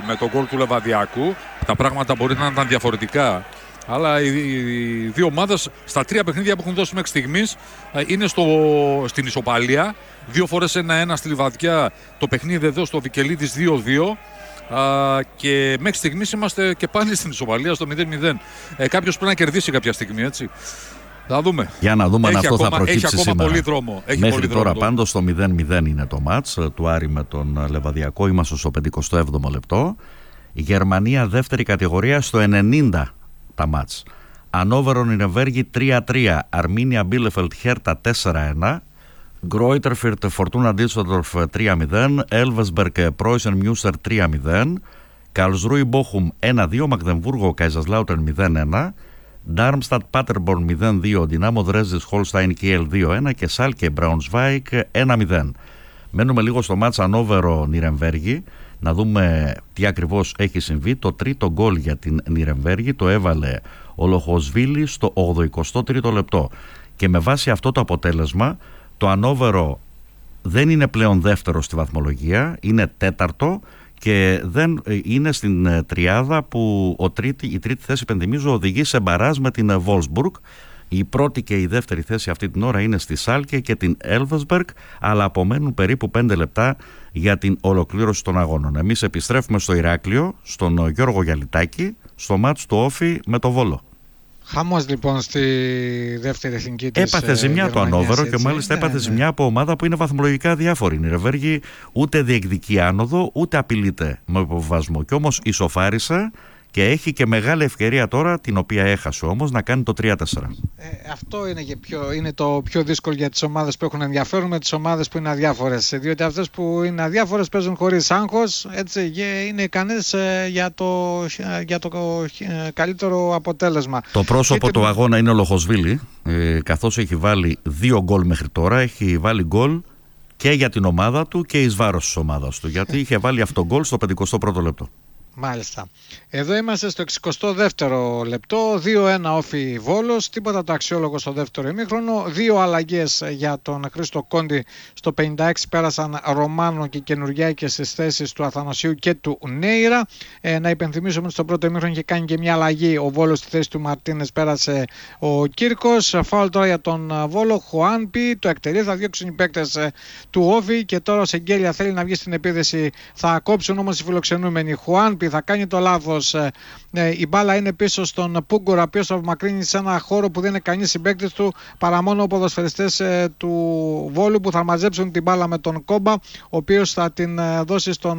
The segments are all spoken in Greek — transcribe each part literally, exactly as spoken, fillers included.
με τον γκολ του Λεβαδιακού. Τα πράγματα μπορεί να ήταν διαφορετικά. Αλλά οι, οι δύο ομάδες στα τρία παιχνίδια που έχουν δώσει μέχρι στιγμής είναι στο, στην ισοπαλία. Δύο φορές ένα-ένα στη Λιβαδιά, το παιχνίδι εδώ στο Βικελίδης δύο δύο. Α, και μέχρι στιγμής είμαστε και πάλι στην ισοπαλία στο μηδέν μηδέν. Ε, κάποιος πρέπει να κερδίσει κάποια στιγμή, έτσι. Θα δούμε. Για να δούμε έχει αν αυτό ακόμα, θα προκύψει έχει ακόμα σήμερα. Πολύ δρόμο. Έχει Μέχρι πολύ τώρα δρόμο. πάντως το μηδέν μηδέν είναι το μάτς του Άρη με τον Λεβαδιακό. Είμαστε στο πενηκοστό έβδομο λεπτό. Η Γερμανία δεύτερη κατηγορία στο ενενήντα τα μάτς. Ανόβερο Νιρεμβέργη τρία τρία. Αρμίνια Μπίλεφελτ Χέρτα τέσσερα ένα. Γκρόιτερφιρτ Φορτούνα Ντίσσελντορφ τρία μηδέν. Έλβεσμπεργκ Πρόισεν Μιούστερ τρία μηδέν. Καλσρούι Μπόχουμ ένα δύο. Μαγδεμβούργο Καϊζασλάουτερν μηδέν ένα. Ντάρμστατ Πάτερμπορν μηδέν δύο. Δυνάμο Δρέσδης Χολστάιν Κιέλ δύο ένα. Και Σάλκε Μπραουνσβάικ ένα μηδέν. Μένουμε λίγο στο μάτς Ανόβερο Νιρεμβέργη να δούμε τι ακριβώς έχει συμβεί. Το τρίτο γκολ για την Νιρεμβέργη το έβαλε ο Λοχοσβίλη στο ογδοηκοστό τρίτο λεπτό. Και με βάση αυτό το αποτέλεσμα το Ανόβερο δεν είναι πλέον δεύτερο στη βαθμολογία, είναι τέταρτο και δεν είναι στην τριάδα που ο τρίτη, η τρίτη θέση, υπενθυμίζω, οδηγεί σε μπαράζ με την Βόλσμπουργκ. Η πρώτη και η δεύτερη θέση αυτή την ώρα είναι στη Σάλκε και την Έλβεσμπεργκ, αλλά απομένουν περίπου πέντε λεπτά για την ολοκλήρωση των αγώνων. Εμείς επιστρέφουμε στο Ηράκλειο, στον Γιώργο Γιαλιτάκη, στο μάτς του Όφη με το Βόλο. Χαμός λοιπόν στη δεύτερη εθνική της Έπαθε ζημιά το Ανόβερο και μάλιστα ναι, έπαθε ναι. ζημιά από ομάδα που είναι βαθμολογικά διάφορη. Η Νιρεμβέργη ούτε διεκδικεί άνοδο ούτε απειλείται με υποβιβασμό. Κι όμως ισοφάρισε και έχει και μεγάλη ευκαιρία τώρα, την οποία έχασε όμως, να κάνει το τρία τέσσερα. Ε, αυτό είναι, και πιο, είναι το πιο δύσκολο για τις ομάδες που έχουν ενδιαφέρον με τις ομάδες που είναι αδιάφορες. Διότι αυτές που είναι αδιάφορες παίζουν χωρίς άγχος, έτσι, και είναι ικανές ε, για, το, για το ε, καλύτερο αποτέλεσμα. Το πρόσωπο Είτε... του αγώνα είναι ο Λοχοσβίλη, ε, καθώς έχει βάλει δύο γκολ μέχρι τώρα. Έχει βάλει γκολ και για την ομάδα του και εις βάρος της ομάδας του, γιατί είχε βάλει αυτό γκολ στο πενηκοστό πρώτο λεπτό. Μάλιστα. Εδώ είμαστε στο εξηκοστό δεύτερο λεπτό, δύο ένα Όφη Βόλος, τίποτα το αξιόλογο στο δεύτερο ημίχρονο. Δύο αλλαγές για τον Χρήστο Κόντι. Στο πενήντα έξι πέρασαν Ρωμάνο και Καινουριάκη στις θέσεις του Αθανασίου και του Νέιρα. Ε, να υπενθυμίσουμε ότι στο πρώτο ημίχρονο είχε κάνει και μια αλλαγή ο Βόλος στη θέση του Μαρτίνες, πέρασε ο Κύρκος. Φάουλ τώρα για τον Βόλο, Χουάνπι, το εκτελεί, θα διώξουν οι παίκτες του Όφη και τώρα ο Σεγγέλια θέλει να βγει στην επίδεση. Θα κόψουν όμως οι φιλοξενούμενοι. Χουάνπι θα κάνει το λάθος. Ε, η μπάλα είναι πίσω στον Πούγκορα, ο οποίος θα απομακρύνει σε ένα χώρο που δεν είναι κανείς συμπαίκτης του παρά μόνο οι ποδοσφαιριστές ε, του Βόλου, που θα μαζέψουν την μπάλα με τον Κόμπα, ο οποίος θα την ε, δώσει στον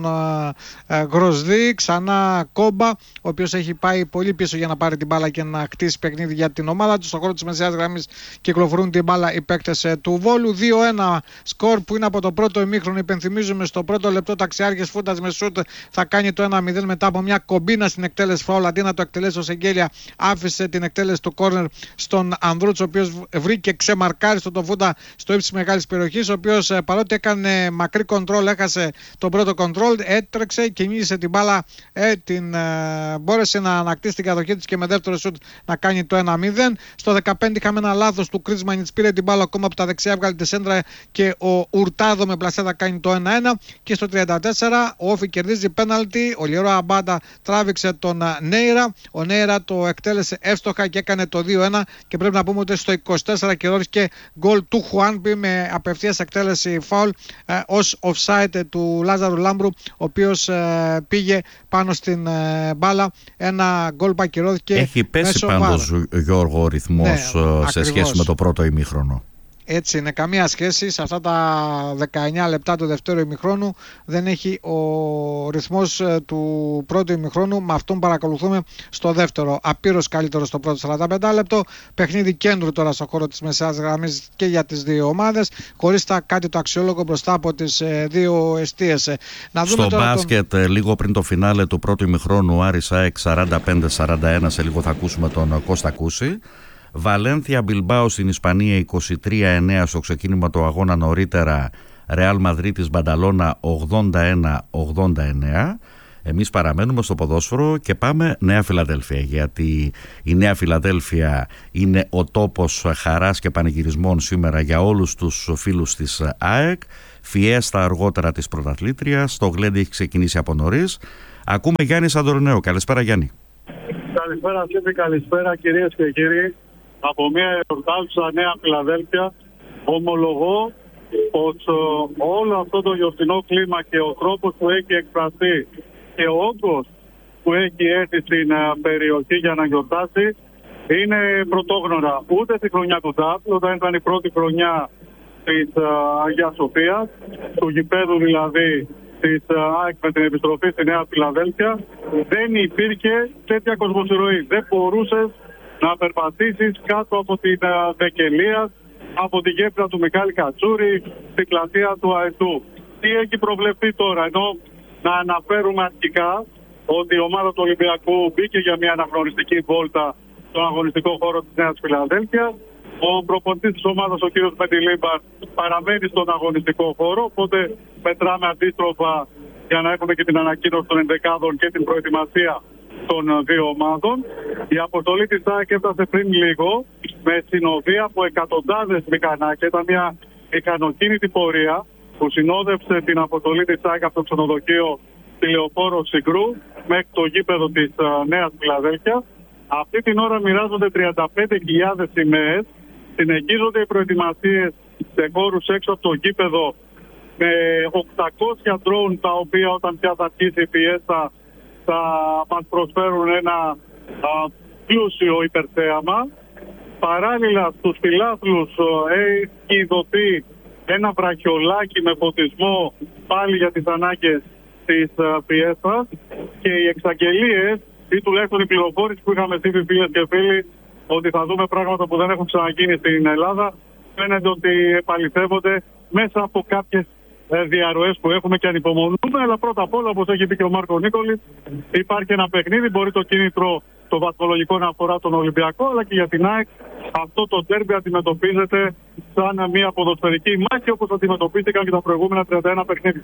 ε, Γκροσδί. Ξανά Κόμπα, ο οποίος έχει πάει πολύ πίσω για να πάρει την μπάλα και να χτίσει παιχνίδι για την ομάδα του. Στον χώρο της μεσαίας γραμμής κυκλοφορούν την μπάλα οι παίκτες ε, του Βόλου. δύο ένα σκορ που είναι από το πρώτο ημίχρονο. Υπενθυμίζουμε στο πρώτο λεπτό Ταξιάρχης Φούντας με σούτ θα κάνει το ένα μηδέν μετά από μια κομπίνα στην εκτέλεση φάουλ. Αντί να το εκτελέσει ο Σεγγέλια, άφησε την εκτέλεση του κόρνερ στον Ανδρούτσο, ο οποίος βρήκε ξεμαρκάριστο τον Φούντα στο ύψος της μεγάλης περιοχής, ο οποίος παρότι έκανε μακρύ κοντρόλ, έχασε τον πρώτο κοντρόλ, έτρεξε και μίλησε την μπάλα, ε, την, ε, μπόρεσε να ανακτήσει την κατοχή της και με δεύτερο σουτ να κάνει το ένα μηδέν. Στο δεκαπέντε είχαμε ένα λάθος του Κρίσμανιτς, πήρε την μπάλα ακόμα από τα δεξιά, έβγαλε τη σέντρα και ο Ουρτάδο με πλασέ θα κάνει το ένα ένα. Και στο τριάντα τέσσερα ο Όφη κερδίζει πέναλτι, ο Λιερό Αμπάντα τράβηξε τον Νέιρα, ο Νέιρα το εκτέλεσε εύστοχα και έκανε το δύο ένα και πρέπει να πούμε ότι στο είκοσι τέσσερα κυρώθηκε γκολ του Χουάνπι με απευθείας εκτέλεση φάουλ ε, ως offside του Λάζαρου Λάμπρου, ο οποίος ε, πήγε πάνω στην ε, μπάλα. Ένα γκολ που ακυρώθηκε. Έχει πέσει πάντως, Γιώργο, ο ρυθμός, ναι, σε ακριβώς, σχέση με το πρώτο ημίχρονο. Έτσι είναι, καμία σχέση. Σε αυτά τα δεκαεννιά λεπτά του δευτέρου ημιχρόνου δεν έχει ο ρυθμός του πρώτου ημιχρόνου με αυτόν παρακολουθούμε στο δεύτερο. Απείρως καλύτερο στο πρώτο σαράντα πέντε λεπτό. Παιχνίδι κέντρου τώρα στο χώρο της μεσαίας γραμμής και για τις δύο ομάδες, χωρίς τα κάτι το αξιόλογο μπροστά από τις δύο εστίες. Να δούμε στο τώρα μπάσκετ, τον... λίγο πριν το φινάλε του πρώτου ημιχρόνου, Άρης ΑΕΚ σαράντα πέντε σαράντα ένα, σε λίγο θα ακούσουμε τον Κώστα Κούση. Βαλένθια Μπιλμπάο στην Ισπανία είκοσι τρία εννέα στο ξεκίνημα του αγώνα. Νωρίτερα Ρεάλ Μαδρίτης Μπανταλώνα ογδόντα ένα ογδόντα εννέα. Εμείς παραμένουμε στο ποδόσφαιρο και πάμε Νέα Φιλαδέλφια, γιατί η Νέα Φιλαδέλφια είναι ο τόπος χαράς και πανηγυρισμών σήμερα για όλους τους φίλους της ΑΕΚ. Φιέστα αργότερα της πρωταθλήτριας, το γλέντι έχει ξεκινήσει από νωρίς. Ακούμε Γιάννη Σαντορνέο. Καλησπέρα Γιάννη. Καλησπέρα Σίδη, καλησπέρα κυρίες και κύριοι. Από μια εορτάζουσα Νέα Φιλαδέλφια ομολογώ πως όλο αυτό το γιορτινό κλίμα και ο τρόπος που έχει εκφραστεί και ο όγκος που έχει έρθει στην περιοχή για να γιορτάσει είναι πρωτόγνωρα. Ούτε στη χρονιά του ΤΑΠ, όταν ήταν η πρώτη χρονιά της Αγίας Σοφίας, του γηπέδου δηλαδή της ΑΕΚ με την επιστροφή στη Νέα Φιλαδέλφια, δεν υπήρχε τέτοια κοσμοσυρωή. Δεν μπορούσες να περπατήσεις κάτω από την Δεκελία, από τη γέφυρα του Μιχάλη Κατσούρη, στην πλατεία του Αετού. Τι έχει προβλεφθεί τώρα, ενώ να αναφέρουμε αρχικά ότι η ομάδα του Ολυμπιακού μπήκε για μια αναγνωριστική βόλτα στον αγωνιστικό χώρο της Νέας Φιλαδέλφειας. Ο προπονητής της ομάδας, ο κύριος Πεντιλίμπαρ, παραμένει στον αγωνιστικό χώρο, οπότε μετράμε αντίστροφα για να έχουμε και την ανακοίνωση των ενδεκάδων και την προετοιμασία των δύο ομάδων. Η αποστολή της ΑΕΚ έφτασε πριν λίγο με συνοδεία από εκατοντάδες μηχανάκια. Ήταν μια μηχανοκίνητη πορεία που συνόδευσε την αποστολή της ΑΕΚ από το ξενοδοχείο στη Λεωφόρο Συγκρού μέχρι το γήπεδο της Νέας Φιλαδέλφειας. Αυτή την ώρα μοιράζονται τριάντα πέντε χιλιάδες σημαίες. Συνεχίζονται οι προετοιμασίες σε χώρους έξω από το γήπεδο με οκτακόσια ντρόουν, τα οποία όταν πια θα αρχίσει η πιέστα θα μας προσφέρουν ένα α, πλούσιο υπερθέαμα. Παράλληλα στους φιλάθλους έχει δοθεί ένα βραχιολάκι με φωτισμό πάλι για τις ανάγκες της πιέστας και οι εξαγγελίες ή τουλάχιστον η πληροφόρηση που είχαμε στείλει φίλες και φίλοι ότι θα δούμε πράγματα που δεν έχουν ξαναγίνει στην Ελλάδα, φαίνεται ότι επαληθεύονται μέσα από κάποιες διαρροές που έχουμε και ανυπομονούμε. Αλλά πρώτα απ' όλα, όπως έχει πει και ο Μάρκο Νίκολης, υπάρχει ένα παιχνίδι. Μπορεί το κίνητρο, το βαθμολογικό, να αφορά τον Ολυμπιακό, αλλά και για την ΑΕΚ αυτό το ντέρμπι αντιμετωπίζεται σαν μια ποδοσφαιρική μάχη, όπως αντιμετωπίστηκαν και τα προηγούμενα τριάντα ένα παιχνίδια.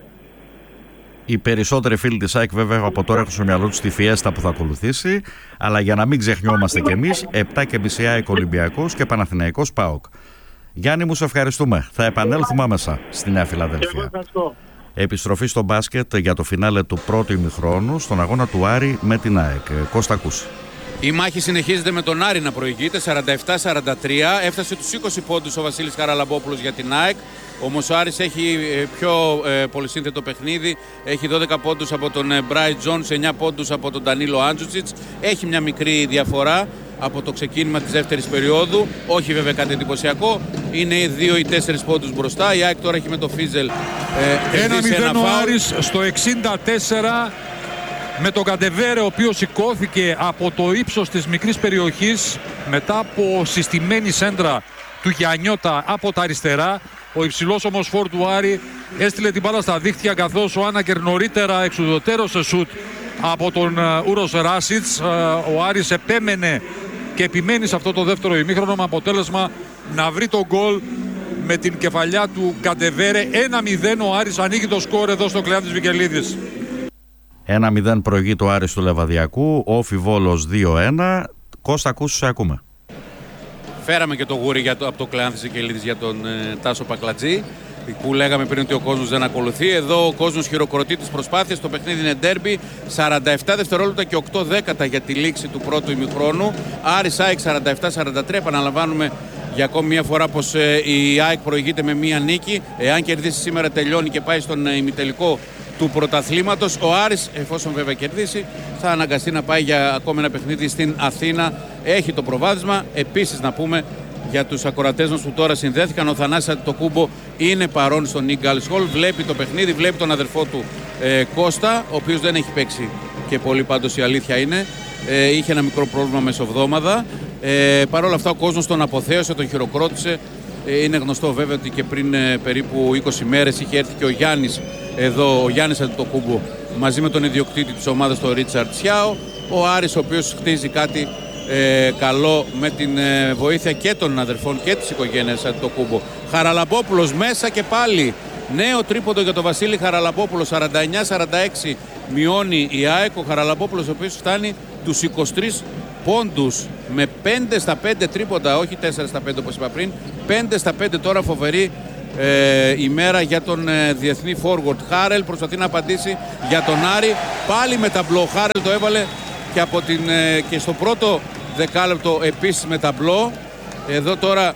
Οι περισσότεροι φίλοι της ΑΕΚ βέβαια από τώρα έχουν στο μυαλό τους τη φιέστα που θα ακολουθήσει, αλλά για να μην ξεχνιόμαστε κι εμείς, επτά και μισή ΑΕΚ Ολυμπιακός και Παναθηναϊκός ΠΑΟΚ. Γιάννη μου, σε ευχαριστούμε. Θα επανέλθουμε άμεσα στη Νέα Φιλαδέλφεια. Επιστροφή στο μπάσκετ για το φινάλε του πρώτου ημιχρόνου στον αγώνα του Άρη με την ΑΕΚ. Κώστα Κούση. Η μάχη συνεχίζεται με τον Άρη να προηγείται σαράντα επτά σαράντα τρία. Έφτασε τους είκοσι πόντους ο Βασίλης Χαραλαμπόπουλος για την ΑΕΚ. Όμως ο Άρης έχει πιο ε, πολυσύνθετο παιχνίδι. Έχει δώδεκα πόντους από τον Μπράιτ Τζόνς, εννιά πόντους από τον Ντανίλο Άντζουτσιτς. Έχει μια μικρή διαφορά από το ξεκίνημα της δεύτερης περίοδου. Όχι βέβαια κάτι εντυπωσιακό. Είναι δύο ή τέσσερις πόντους μπροστά. Η ΑΕΚ τώρα έχει με το Φίζελ ε, ένα μηδέν ο Άρης στο εξήντα τέσσερα. Με τον Καντεβέρε, ο οποίος σηκώθηκε από το ύψος της μικρής περιοχής μετά από συστημένη σέντρα του Γιαννιώτα από τα αριστερά. Ο υψηλός όμως φορ του Άρη έστειλε την μπάλα στα δίχτυα, καθώς ο Άνακερ νωρίτερα εξουδωτέρωσε σουτ από τον Ούρος Ράσιτς. Ο Άρης επέμενε και επιμένει σε αυτό το δεύτερο ημίχρονο με αποτέλεσμα να βρει τον γκολ με την κεφαλιά του Καντεβέρε. ένα μηδέν ο Άρης ανοίγει το σκορ εδώ στο Κλεάνθης Βικελίδης. ένα μηδέν προηγεί το Άρης του Λεβαδιακού, Όφι Βόλος δύο ένα. Κώστα Κούσου, σε ακούμε. Φέραμε και το γούρι για το, από το Κλεάνθης Βικελίδης για τον ε, Τάσο Πακλατζή, που λέγαμε πριν ότι ο κόσμος δεν ακολουθεί. Εδώ ο κόσμος χειροκροτεί τις προσπάθειες. Το παιχνίδι είναι ντέρμπι. σαράντα επτά δευτερόλεπτα και οκτώ δέκατα για τη λήξη του πρώτου ημιχρόνου. Άρης ΑΕΚ σαράντα επτά σαράντα τρία. Επαναλαμβάνουμε για ακόμη μια φορά πως ε, η ΑΕΚ προηγείται με μία νίκη. Εάν κερδίσει σήμερα, τελειώνει και πάει στον ε, ημιτελικό του πρωταθλήματος. Ο Άρης, εφόσον βέβαια κερδίσει, θα αναγκαστεί να πάει για ακόμη ένα παιχνίδι στην Αθήνα. Έχει το προβάδισμα. Επίσης να πούμε για τους ακροατές μας που τώρα συνδέθηκαν, ο Θανάσης Αντιτοκούμπο είναι παρόν στο Νίκ Γκάλς Χολ. Βλέπει το παιχνίδι, βλέπει τον αδερφό του ε, Κώστα, ο οποίος δεν έχει παίξει και πολύ, πάντως η αλήθεια είναι. Ε, είχε ένα μικρό πρόβλημα μεσοβδόμαδα. Ε, Παρ' όλα αυτά ο κόσμος τον αποθέωσε, τον χειροκρότησε. Ε, είναι γνωστό βέβαια ότι και πριν ε, περίπου είκοσι μέρες είχε έρθει και ο Γιάννης εδώ, ο Γιάννης Αντιτοκούμπο, μαζί με τον ιδιοκτήτη της ομάδας, τον Ρίτσαρτ Σιάο. Ο Άρης, ο οποίος χτίζει κάτι ε, καλό με την ε, βοήθεια και των αδερφών και της οικογένειας Αντιτοκούμπο. Χαραλαμπόπουλος μέσα και πάλι. Νέο τρίποντο για τον Βασίλη Χαραλαμπόπουλο. σαράντα εννιά σαράντα έξι μειώνει η ΑΕΚ. Ο Χαραλαμπόπουλος, ο οποίος φτάνει τους είκοσι τρεις πόντους με πέντε στα πέντε τρίποντα, όχι τέσσερα στα πέντε όπως είπα πριν. πέντε στα πέντε τώρα, φοβερή ε, ημέρα για τον ε, διεθνή forward. Χάρελ προσπαθεί να απαντήσει για τον Άρη. Πάλι με ταμπλό. Χάρελ το έβαλε και, από την, ε, και στο πρώτο δεκάλεπτο επίσης με ταμπλό. Εδώ τώρα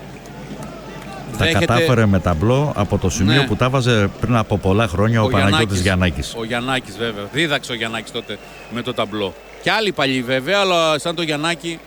τα δέχεται... κατάφερε με ταμπλό από το σημείο, ναι, που τα βάζε πριν από πολλά χρόνια ο, ο Παναγιώτης Γιαννάκης. Ο Γιαννάκης βέβαια. Δίδαξε ο Γιαννάκης τότε με το ταμπλό. Και άλλοι παλιοί βέβαια, αλλά σαν το Γιαννάκη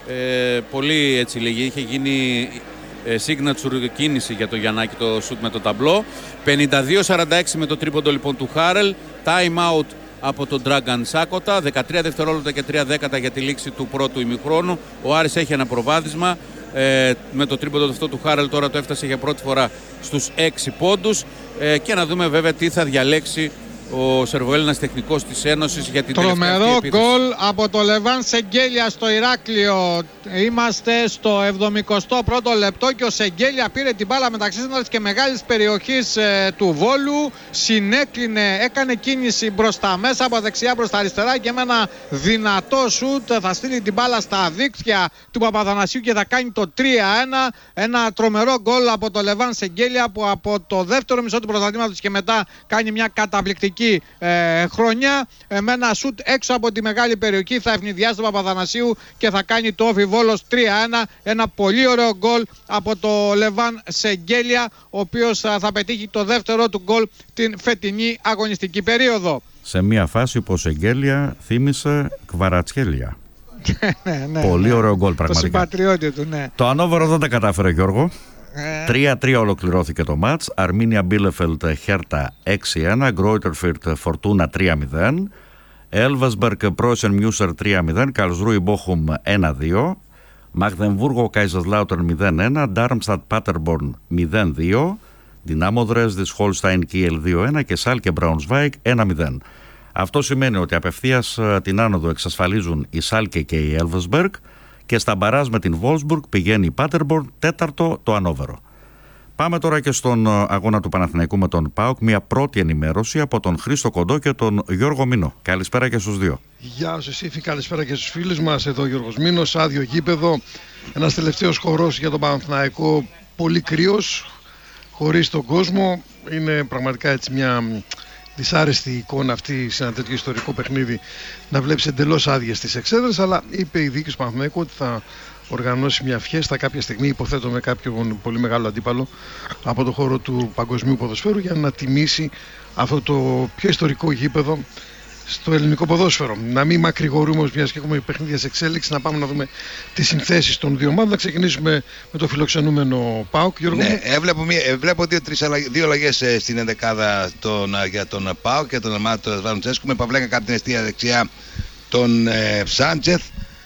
ε, πολύ έτσι λέγει. Είχε γίνει ε, signature κίνηση για το Γιαννάκη το σουτ με το ταμπλό. πενήντα δύο σαράντα έξι με το τρίποντο λοιπόν του Χάρελ. Time out από τον Dragan Σάκοτα. δεκατρία δευτερόλεπτα και τρία δέκατα για τη λήξη του πρώτου ημιχρόνου. Ο Άρης έχει ένα προβάδισμα. Ε, με το τρίποντο αυτό του Χάρελ τώρα το έφτασε για πρώτη φορά στους έξι πόντους. Ε, και να δούμε βέβαια τι θα διαλέξει ο Σερβοέλληνας τεχνικός της Ένωσης για την τρομερό γκολ από το Λεβάν Σεγγέλια στο Ηράκλειο. Είμαστε στο εβδομηκοστό πρώτο λεπτό και ο Σεγγέλια πήρε την μπάλα μεταξύ και μεγάλης περιοχής ε, του Βόλου. Συνέκλεινε, έκανε κίνηση μπροστά μέσα από δεξιά προς τα αριστερά και με ένα δυνατό σουτ θα στείλει την μπάλα στα δίκτυα του Παπαθανασίου και θα κάνει το τρία ένα. Ένα τρομερό γκολ από το Λεβάν Σεγγέλια που από το δεύτερο μισό του πρωταθλήματος και μετά κάνει μια καταπληκτική Ε, χρονιά ε, με ένα σουτ έξω από τη μεγάλη περιοχή. Θα ευνηδιάσει τον Παπαθανασίου και θα κάνει το όφι Βόλος τρία ένα. Ένα πολύ ωραίο γκολ από το Λεβάν Σεγγέλια, ο οποίος θα, θα πετύχει το δεύτερο του γκολ την φετινή αγωνιστική περίοδο. Σε μια φάση που ο Σεγγέλια θύμισε Κβαρατσχέλια. ναι, ναι, πολύ ναι. ωραίο γκολ πραγματικά. Το συμπατριώτη του, ναι. Το Ανόβερο δεν τα κατάφερε, Γιώργο. τρία τρία ολοκληρώθηκε το μάτς. Αρμίνια Μπίλεφελτ Χέρτα έξι ένα, Γκρόιτερφιρτ Φορτούνα τρία μηδέν, Έλβεσμπεργκ Πρόσεν Μιούσερ τρία μηδέν, Καλσρούι Μπόχουμ ένα δύο, Μαγδεμβούργο Κάιζερσλάουτερν μηδέν ένα, Ντάρμστατ Πάτερμπορν μηδέν δύο, Δυνάμο Δρέσδης Χολστάιν Κίελ δύο ένα και Σάλκε Μπραουνσβάικ ένα μηδέν. Αυτό σημαίνει ότι απευθείας την άνοδο εξασφαλίζουν η Σάλκε και η Έλβεσμπεργκ και στα μπαράζ με την Βόλσμπουργκ πηγαίνει η Πάτερμπορν, τέταρτο το Ανόβερο. Πάμε τώρα και στον αγώνα του Παναθηναϊκού με τον ΠΑΟΚ. Μια πρώτη ενημέρωση από τον Χρήστο Κοντό και τον Γιώργο Μίνο. Καλησπέρα και στους δύο. Γεια σου Σύφη, καλησπέρα και στους φίλους μας. Εδώ ο Γιώργος Μίνος, άδειο γήπεδο. Ένας τελευταίος χορός για τον Παναθηναϊκό, πολύ κρύος, χωρίς τον κόσμο. Είναι πραγματικά έτσι μια δυσάρεστη εικόνα αυτή σε ένα τέτοιο ιστορικό παιχνίδι, να βλέπεις εντελώς άδειες τις εξέδρες, αλλά είπε η διοίκηση του Παναθηναϊκού ότι θα οργανώσει μια φιέστα κάποια στιγμή, υποθέτω με κάποιον πολύ μεγάλο αντίπαλο από το χώρο του παγκοσμίου ποδοσφαίρου, για να τιμήσει αυτό το πιο ιστορικό γήπεδο στο ελληνικό ποδόσφαιρο. Να μην μακρηγορούμε, μιας και έχουμε παιχνίδια σε εξέλιξη, να πάμε να δούμε τις συνθέσεις των δύο ομάδων. Να ξεκινήσουμε με το φιλοξενούμενο ΠΑΟΚ. Γιώργο. Ναι, έβλεπω, μία, βλέπω δύο, τρεις, δύο αλλαγές στην ενδεκάδα τον, για τον ΠΑΟΚ και τον Μάτο Βανουτσέσκου. Με Παυλέκα από την αιστεία δεξιά τον ε, Σάντσεθ,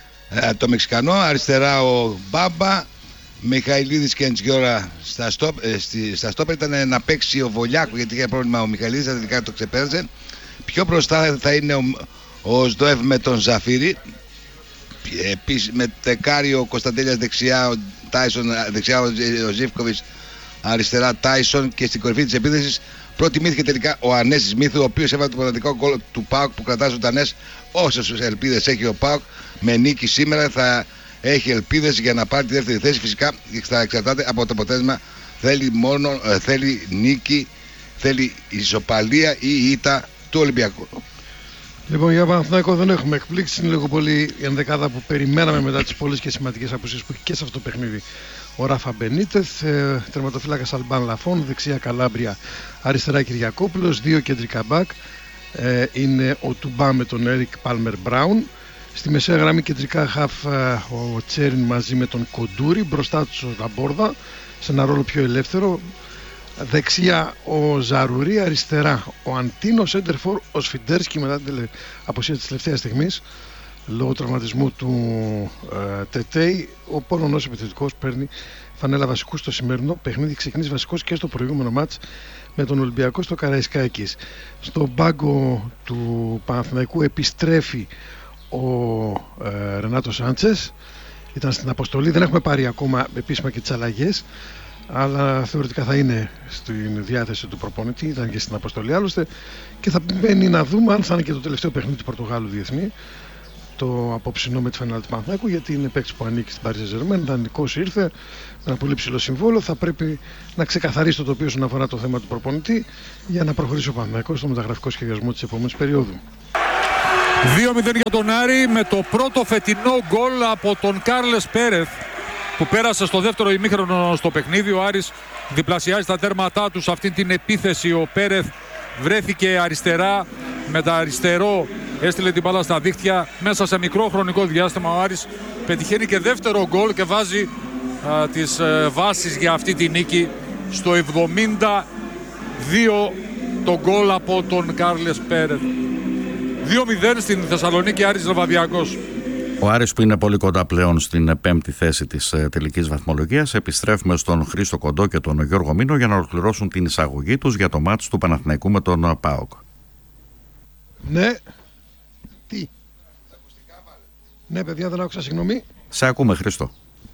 ε, το Μεξικανό. Αριστερά ο Μπάμπα, Μιχαηλίδης και Εντζιόρα στα στόπ. Ε, στα στόπ ήταν να παίξει ο Βολιάκου, γιατί είχε πρόβλημα ο Μιχαηλίδης, αλλά τελικά το ξεπέρασε. Πιο μπροστά θα είναι ο, ο Σντοεύ με τον Ζαφίρι. Επίσης με Τεκάριο ο Κωνσταντέλιας δεξιά, ο Τάισον δεξιά, ο Ζίβκοβιτς αριστερά Τάισον, και στην κορυφή της επίθεσης προτιμήθηκε τελικά ο Ανέσης Μίθου, ο οποίος έβαλε το μοναδικό γκολ του ΠΑΟΚ που κρατάει ζωντανές όσες ελπίδες έχει ο ΠΑΟΚ. Με νίκη σήμερα θα έχει ελπίδες για να πάρει τη δεύτερη θέση. Φυσικά θα εξαρτάται από το αποτέλεσμα. Θέλει μόνο θέλει νίκη, θέλει ισοπαλία ή ήττα του Ολυμπιακού. Λοιπόν, για Παναθηναϊκό δεν έχουμε εκπλήξει. Είναι λίγο πολύ η ενδεκάδα που περιμέναμε μετά τις πολλές και σημαντικές απουσίες που έχει και σε αυτό το παιχνίδι ο Ράφα Μπενίτεθ, ε, τερματοφύλακας Αλμπάν Λαφών, δεξιά Καλάμπρια, αριστερά Κυριακόπουλος, δύο κεντρικά μπακ. Ε, είναι ο Τουμπά με τον Έρικ Πάλμερ Μπράουν. Στη μεσαία γραμμή κεντρικά χαφ ο Τσέριν μαζί με τον Κοντούρι. Μπροστά του ο Δαμπόρδα σε ένα ρόλο πιο ελεύθερο. Δεξιά ο Ζαρουρί, αριστερά ο Αντίνο, σέντερφορ ο Σφιντέρσκι μετά την αποσία της τελευταίας στιγμής λόγω τραυματισμού του ε, Τετέι. Ο Πόλωνος επιθετικός παίρνει φανέλα βασικού στο σημερινό παιχνίδι. Ξεκινήσει βασικός και στο προηγούμενο μάτς με τον Ολυμπιακό στο Καραϊσκάκης. Στον πάγκο του Παναθηναϊκού επιστρέφει ο ε, Ρενάτο Σάντσες. Ήταν στην αποστολή, δεν έχουμε πάρει ακόμα επίσημα και τις αλλαγές, αλλά θεωρητικά θα είναι στην διάθεση του προπονητή, ήταν και στην αποστολή άλλωστε, και θα μπαίνει να δούμε αν θα είναι και το τελευταίο παιχνίδι του Πορτογάλου διεθνή το απόψινό με τη φανέλα του Παναθηναϊκού, γιατί είναι παίκτης που ανήκει στην Paris Saint-Germain, δανεικός ήρθε με ένα πολύ ψηλό συμβόλαιο. Θα πρέπει να ξεκαθαρίσει το τοπίο όσον αφορά το θέμα του προπονητή για να προχωρήσει ο Παναθηναϊκός στο μεταγραφικό σχεδιασμό της επόμενης περίοδου. δύο μηδέν για τον Άρη με το πρώτο φετινό γκολ από τον Κάρλες Πέρεθ που πέρασε στο δεύτερο ημίχρονο στο παιχνίδι. Ο Άρης διπλασιάζει τα τέρματά του σε αυτή την επίθεση. Ο Πέρεθ βρέθηκε αριστερά, με τα αριστερό έστειλε την μπάλα στα δίχτυα. Μέσα σε μικρό χρονικό διάστημα ο Άρης πετυχαίνει και δεύτερο γκολ και βάζει α, τις α, βάσεις για αυτή τη νίκη στο εβδομήντα δύο το γκολ από τον Κάρλες Πέρεθ. δύο μηδέν στην Θεσσαλονίκη, Άρης Λεβαδιακός. Ο Άρης που είναι πολύ κοντά πλέον στην πέμπτη θέση της ε, τελικής βαθμολογίας. Επιστρέφουμε στον Χρήστο Κοντό και τον Γιώργο Μήνο για να ολοκληρώσουν την εισαγωγή τους για το μάτς του Παναθηναϊκού με τον ΠΑΟΚ. Ναι. Τι. Ναι παιδιά, δεν άκουσα, συγγνώμη. Σε ακούμε, Χρήστο.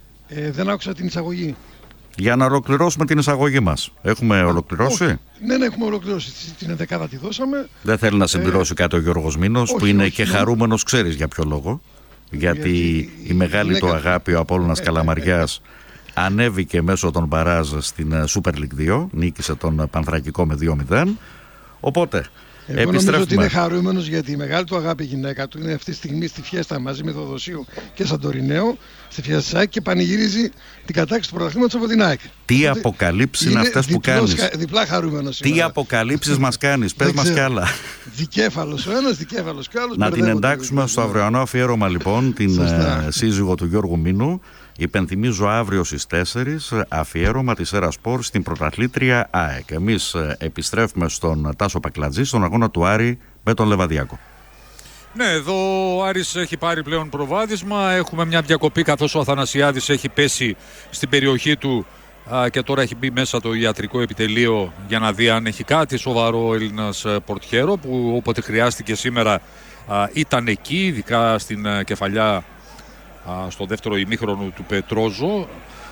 Ε, δεν άκουσα την εισαγωγή. Για να ολοκληρώσουμε την εισαγωγή μας. Έχουμε Α, ολοκληρώσει. Όχι. Ναι, ναι, έχουμε ολοκληρώσει. Την ενδεκάδα τη δώσαμε. Δεν θέλει να συμπληρώσει ε, κάτι ο Γιώργος Μήνος, που είναι όχι, και όχι. χαρούμενος, ξέρεις για ποιο λόγο. Γιατί, γιατί η μεγάλη του αγάπη, ο Απόλλωνας ε, Καλαμαριάς, ε, ε, ανέβηκε μέσω των μπαράζ στην Super League δύο, νίκησε τον Πανθρακικό με δύο μηδέν. Οπότε εγώ νομίζω ότι είναι χαρούμενος, γιατί η μεγάλη του αγάπη γυναίκα του είναι αυτή τη στιγμή στη φιέστα μαζί με Θοδοσίου και Σαντορινέο, στη φιέστα της ΑΕΚ, και πανηγυρίζει την κατάκτηση του πρωταθλήματος από την ΑΕΚ. Τι αποκαλύψεις είναι αυτές που κάνεις. Διπλά χαρούμενος. Τι σήμερα. αποκαλύψεις μας κάνεις, πες μας κι άλλα. Δικέφαλος ο ένας, δικέφαλος κι άλλος. Να την εντάξουμε στο αυριανό αφιέρωμα λοιπόν την ε, σύζυγο του Γιώργου Μήνου. Υπενθυμίζω αύριο στις τέσσερις αφιέρωμα της Έρα Σπορ στην πρωταθλήτρια ΑΕΚ. Εμείς επιστρέφουμε στον Τάσο Πακλατζή στον αγώνα του Άρη με τον Λεβαδιακό. Ναι, εδώ ο Άρης έχει πάρει πλέον προβάδισμα. Έχουμε μια διακοπή καθώς ο Αθανασιάδης έχει πέσει στην περιοχή του α, και τώρα έχει μπει μέσα το ιατρικό επιτελείο για να δει αν έχει κάτι σοβαρό ο Έλληνας πορτιέρο, που όποτε χρειάστηκε σήμερα α, ήταν εκεί, ειδικά στην α, κεφαλιά στο δεύτερο ημίχρονο του Πετρόζο.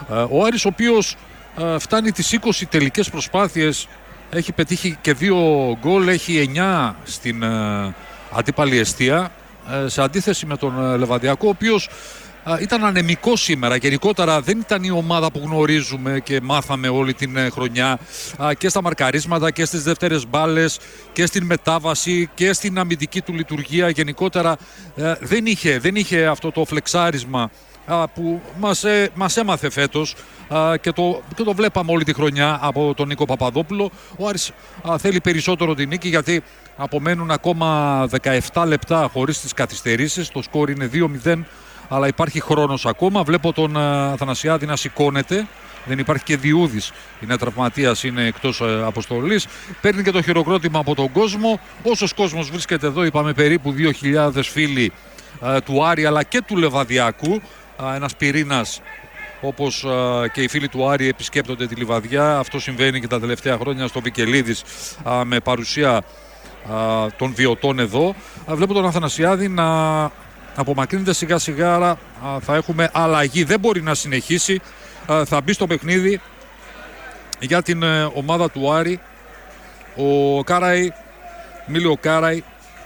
Ο Άρης, ο οποίος φτάνει τις είκοσι τελικές προσπάθειες, έχει πετύχει και δύο γκολ, έχει εννιά στην αντίπαλη εστία, σε αντίθεση με τον Λεβαδιακό, ο οποίος ήταν ανεμικό σήμερα. Γενικότερα δεν ήταν η ομάδα που γνωρίζουμε και μάθαμε όλη την χρονιά, και στα μαρκαρίσματα και στις δεύτερες μπάλες και στην μετάβαση και στην αμυντική του λειτουργία. Γενικότερα δεν είχε, δεν είχε αυτό το φλεξάρισμα που μας, μας έμαθε φέτος και το, και το βλέπαμε όλη τη χρονιά από τον Νίκο Παπαδόπουλο. Ο Άρης θέλει περισσότερο την νίκη, γιατί απομένουν ακόμα δεκαεπτά λεπτά χωρίς τις καθυστερήσεις. Το σκόρ είναι δύο μηδέν, αλλά υπάρχει χρόνος ακόμα. Βλέπω τον Αθανασιάδη να σηκώνεται. Δεν υπάρχει και Διούδης, είναι τραυματίας, είναι εκτός αποστολής. Παίρνει και το χειροκρότημα από τον κόσμο. Όσος κόσμος βρίσκεται εδώ, είπαμε περίπου δύο χιλιάδες φίλοι του Άρη αλλά και του Λεβαδιακού. Ένας πυρήνας, όπως και οι φίλοι του Άρη επισκέπτονται τη Λιβαδιά. Αυτό συμβαίνει και τα τελευταία χρόνια στο Βικελίδης, με παρουσία των βιωτών εδώ. Βλέπω τον Αθανασιάδη να απομακρύνεται σιγά σιγά, άρα θα έχουμε αλλαγή. Δεν μπορεί να συνεχίσει. Θα μπει στο παιχνίδι για την ομάδα του Άρη ο Κάραη, Μίλιο Κάραη.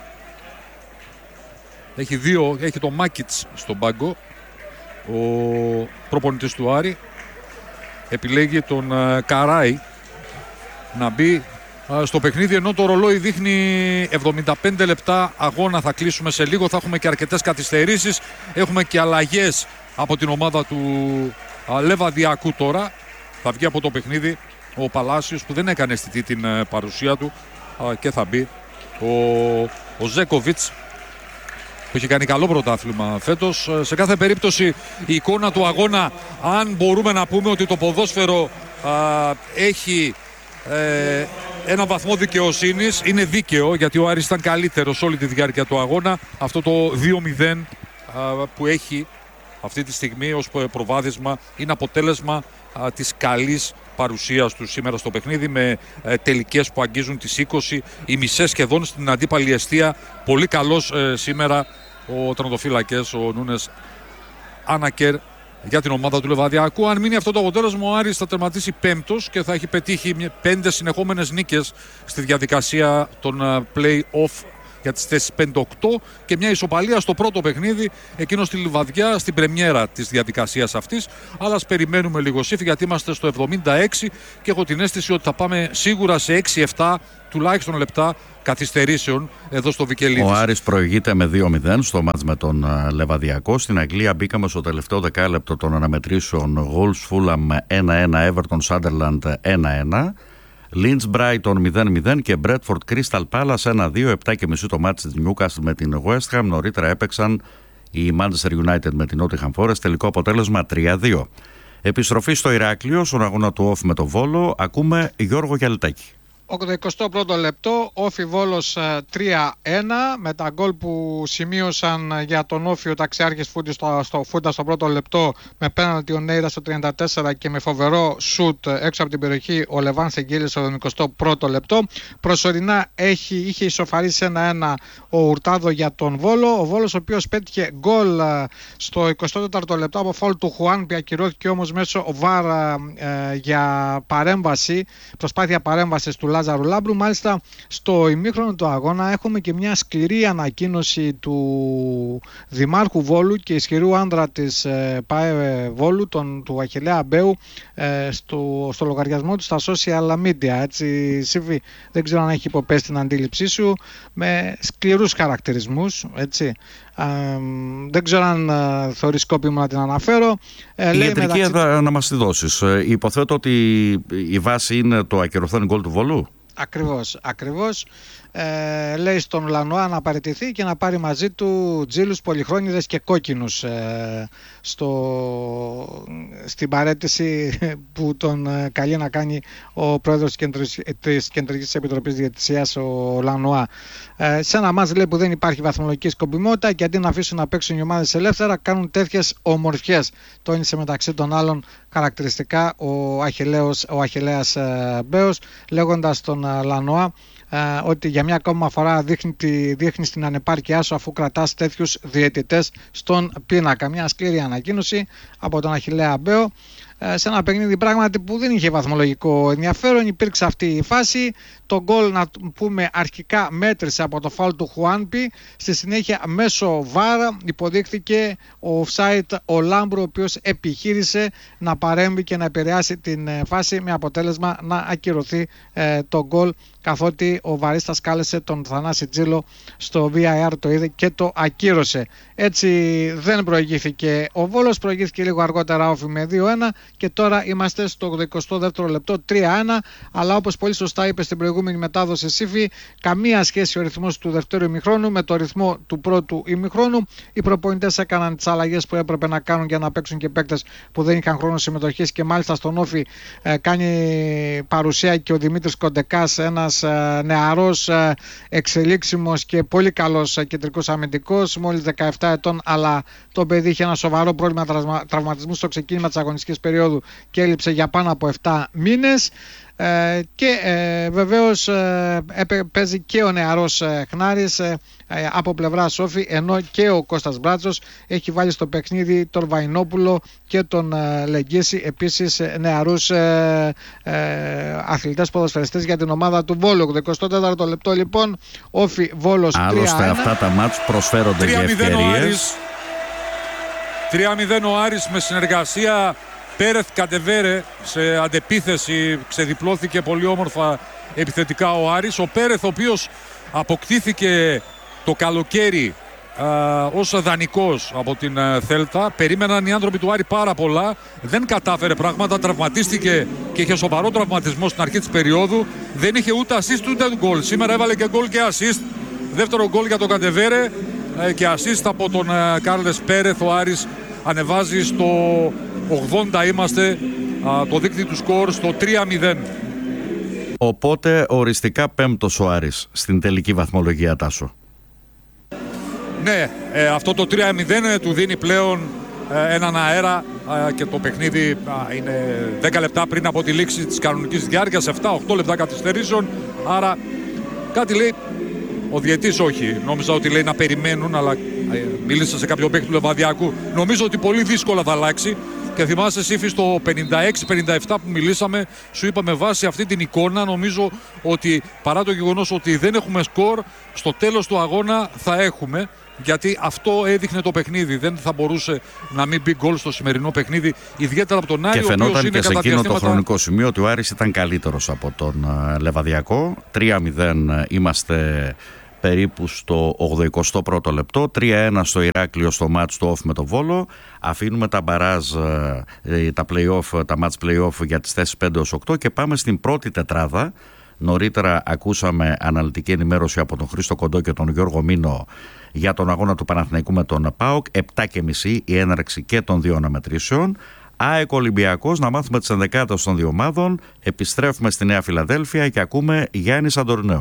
Έχει δύο, έχει το Μάκιτς στον πάγκο. Ο προπονητής του Άρη επιλέγει τον Καράη να μπει στο παιχνίδι, ενώ το ρολόι δείχνει εβδομήντα πέντε λεπτά αγώνα. Θα κλείσουμε σε λίγο, θα έχουμε και αρκετές καθυστερήσεις. Έχουμε και αλλαγές από την ομάδα του Λεβαδιακού τώρα. Θα βγει από το παιχνίδι ο Παλάσιος, που δεν έκανε αισθητή την παρουσία του, και θα μπει ο, ο Ζέκοβιτς, που έχει κάνει καλό πρωτάθλημα φέτος. Σε κάθε περίπτωση η εικόνα του αγώνα, αν μπορούμε να πούμε ότι το ποδόσφαιρο α, έχει ε, ένα βαθμό δικαιοσύνης, είναι δίκαιο, γιατί ο Άρης ήταν καλύτερος όλη τη διάρκεια του αγώνα. Αυτό το δύο μηδέν α, που έχει αυτή τη στιγμή ως προβάδισμα είναι αποτέλεσμα α, της καλής παρουσίας του σήμερα στο παιχνίδι, με ε, τελικές που αγγίζουν τις είκοσι, οι μισές σχεδόν στην αντίπαλη εστία. Πολύ καλός ε, σήμερα ο τερματοφύλακας, ο Νούνες Άνακερ, για την ομάδα του Λεβαδιακού. Αν μείνει αυτό το αποτέλεσμα, ο Άρης θα τερματίσει πέμπτος και θα έχει πετύχει πέντε συνεχόμενες νίκες στη διαδικασία των play-off για τις θέσεις πέντε οκτώ και μια ισοπαλία στο πρώτο παιχνίδι, εκείνο στη Λιβαδιά, στην πρεμιέρα της διαδικασίας αυτής. Αλλά ας περιμένουμε λίγο σύφη, γιατί είμαστε στο εβδομήντα έξι και έχω την αίσθηση ότι θα πάμε σίγουρα σε έξι επτά τουλάχιστον λεπτά καθυστερήσεων εδώ στο Βικελίδης. Ο Άρης προηγείται με δύο μηδέν στο μάτς με τον Λεβαδιακό. Στην Αγγλία μπήκαμε στο τελευταίο δεκάλεπτο των αναμετρήσεων Wolves Fulham ένα ένα, Everton Sunderland ένα ένα, Leeds Brighton μηδέν μηδέν και Bradford Crystal Palace ένα δύο. επτά και μισή το μάτς της Newcastle με την West Ham. Νωρίτερα έπαιξαν η Manchester United με την Nottingham Forest. Τελικό αποτέλεσμα τρία δύο. Επιστροφή στο Ηράκλειο, στον αγώνα του Όφη με το Βόλο. Ακούμε Γιώργο Γιαλιτάκη. οκτωδικοστό πρώτο λεπτό, Όφη Βόλος τρία ένα, με τα γκολ που σημείωσαν για τον Όφη ο ταξιάρχης Φούντα στο, στο, Φούντα στο πρώτο λεπτό, με πέναλτι ο Νέιρα στο τριάντα τέσσερα και με φοβερό σουτ έξω από την περιοχή ο Λεβάν Σεγγίλης στο εβδομηκοστό πρώτο λεπτό. Προσωρινά έχει, είχε ισοφαρίσει ένα ένα ο Ουρτάδο για τον Βόλο. Ο Βόλος ο οποίος πέτυχε γκολ στο εικοστό τέταρτο λεπτό από φάουλ του Χουάν, που ακυρώθηκε όμως μέσω βαρ ε, για παρέμβαση, προσπάθεια παρέμβασης του Λάζαρου Λάμπρου. Μάλιστα στο ημίχρονο του αγώνα έχουμε και μια σκληρή ανακοίνωση του Δημάρχου Βόλου και ισχυρού άντρα της ε, ΠΑΕ Βόλου, τον, του Αχιλλέα Μπέου, ε, στο, στο λογαριασμό του στα social media. Έτσι, Σίβη, δεν ξέρω αν έχει υποπέσει την αντίληψή σου, με σκληρούς χαρακτηρισμούς, έτσι. Ε, δεν ξέρω αν ε, θεωρείς σκόπιμο να την αναφέρω. Ε, η ιατρική μεταξύ... να μας τη δώσεις. Ε, υποθέτω ότι η βάση είναι το ακυρωθέν γκολ του Βόλου. Ακριβώς, ακριβώς. Ε, λέει στον Λανουά να παραιτηθεί και να πάρει μαζί του τζίλους, πολυχρόνιδες και κόκκινους ε, στο, στην παραίτηση που τον ε, καλεί να κάνει ο πρόεδρος της, της Κεντρικής Επιτροπής Διαιτησίας, ο Λανουά. Ε, σε ένα μάτς, λέει, που δεν υπάρχει βαθμολογική σκοπιμότητα και αντί να αφήσουν να παίξουν οι ομάδες ελεύθερα, κάνουν τέτοιες ομορφιές. Τόνισε μεταξύ των άλλων χαρακτηριστικά ο, Αχιλλέος, ο Αχιλλέας ε, Μπέος, λέγοντας τον ε, Λανουά Uh, ότι για μια ακόμα φορά δείχνει, τη, δείχνει την ανεπάρκειά σου αφού κρατάς τέτοιους διαιτητές στον πίνακα. Μια σκληρή ανακοίνωση από τον Αχιλλέα Μπέο, uh, σε ένα παιχνίδι πράγματι που δεν είχε βαθμολογικό ενδιαφέρον. Υπήρξε αυτή η φάση. Το γκολ, να πούμε, αρχικά μέτρησε από το φάουλ του Χουάνπι. Στη συνέχεια μέσω βαρ υποδείχθηκε ο offside ο Λάμπρου, ο οποίος επιχείρησε να παρέμβει και να επηρεάσει την φάση, με αποτέλεσμα να ακυρωθεί ε, το γκολ, καθότι ο βαρίστας κάλεσε τον Θανάση Τζίλο στο βι άι αρ, το είδε και το ακύρωσε. Έτσι δεν προηγήθηκε ο Βόλος, προηγήθηκε λίγο αργότερα Όφη με δύο ένα και τώρα είμαστε στο ογδοηκοστό δεύτερο λεπτό τρία ένα, αλλά όπως πολύ σωστά είπε στην προηγούμενη μετάδοση Σύφη, καμία σχέση ο ρυθμός του δευτέρου ημιχρόνου με το ρυθμό του πρώτου ημιχρόνου. Οι προπονητές έκαναν τις αλλαγές που έπρεπε να κάνουν για να παίξουν και παίκτες που δεν είχαν χρόνο συμμετοχής, και μάλιστα στον Όφη ε, κάνει παρουσία και ο Δημήτρης Κοντεκάς, ένας ε, νεαρός, ε, εξελίξιμος και πολύ καλός ε, κεντρικός αμυντικός, μόλις δεκαεπτά ετών, αλλά το παιδί είχε ένα σοβαρό πρόβλημα τραυμα, τραυματισμού στο ξεκίνημα της αγωνιστικής περίοδου και έλειψε για πάνω από επτά μήνες. Ε, και ε, βεβαίως ε, παίζει και ο νεαρός ε, Χνάρης ε, ε, από πλευρά Όφη, ενώ και ο Κώστας Μπράτσος έχει βάλει στο παιχνίδι τον Βαϊνόπουλο και τον ε, Λεγγίση, επίσης ε, νεαρούς ε, ε, αθλητές ποδοσφαιριστές για την ομάδα του Βόλου. εικοστό τέταρτο λεπτό λοιπόν, Όφη Βόλος τρία ένα. Άλλωστε αυτά τα μάτς προσφέρονται για ευκαιρίες. τρία μηδέν ο Άρης με συνεργασία Πέρεθ Καντεβέρε σε αντεπίθεση, ξεδιπλώθηκε πολύ όμορφα επιθετικά ο Άρης. Ο Πέρεθ, ο οποίος αποκτήθηκε το καλοκαίρι α, ως δανεικός από την α, Θέλτα. Περίμεναν οι άνθρωποι του Άρη πάρα πολλά, δεν κατάφερε πράγματα, τραυματίστηκε και είχε σοβαρό τραυματισμό στην αρχή της περίοδου. Δεν είχε ούτε assist ούτε γκολ. Σήμερα έβαλε και γκολ και assist. Δεύτερο γκολ για τον Καντεβέρε και assist από τον Κάρλες Πέρεθ. Ο Άρης ανεβάζει στο ογδόντα, είμαστε, α, το δίκτυο του σκορ στο τρία μηδέν. Οπότε οριστικά πέμπτος ο Άρης στην τελική βαθμολογία, Τάσο. Ναι, ε, αυτό το τρία μηδέν ε, του δίνει πλέον ε, έναν αέρα ε, και το παιχνίδι ε, είναι δέκα λεπτά πριν από τη λήξη της κανονικής διάρκειας, επτά οκτώ λεπτά καθυστερήσεων, άρα κάτι λέει ο διαιτής, όχι. Νόμιζα ότι λέει να περιμένουν, αλλά ε, μίλησα σε κάποιο παίκτη του Λεβαδιακού. Νομίζω ότι πολύ δύσκολα θα αλλάξει. Και θυμάσαι, Σύφη, στο πενήντα έξι πενήντα επτά που μιλήσαμε, σου είπα με βάση αυτή την εικόνα, νομίζω ότι παρά το γεγονός ότι δεν έχουμε σκορ, στο τέλος του αγώνα θα έχουμε. Γιατί αυτό έδειχνε το παιχνίδι. Δεν θα μπορούσε να μην μπει γκολ στο σημερινό παιχνίδι, ιδιαίτερα από τον Άρη. Και φαινόταν και σε εκείνο διαστήματα... το χρονικό σημείο ότι ο Άρης ήταν καλύτερος από τον Λεβαδιακό. τρία μηδέν είμαστε περίπου στο ογδοηκοστό πρώτο λεπτό, τρία ένα στο Ηράκλειο στο μάτς του off με το Βόλο. Αφήνουμε τα μπαράζ, τα play-off, τα match play-off για τις θέσεις πέντε έως οκτώ και πάμε στην πρώτη τετράδα. Νωρίτερα ακούσαμε αναλυτική ενημέρωση από τον Χρήστο Κοντό και τον Γιώργο Μίνο για τον αγώνα του Παναθηναϊκού με τον ΠΑΟΚ. επτά και μισή η έναρξη και των δύο αναμετρήσεων. ΑΕΚ Ολυμπιακός, να μάθουμε τις ενδεκάδες των δύο ομάδων. Επιστρέφουμε στη Νέα Φιλαδέλφια και ακούμε Γιάννη Σαντορινέο.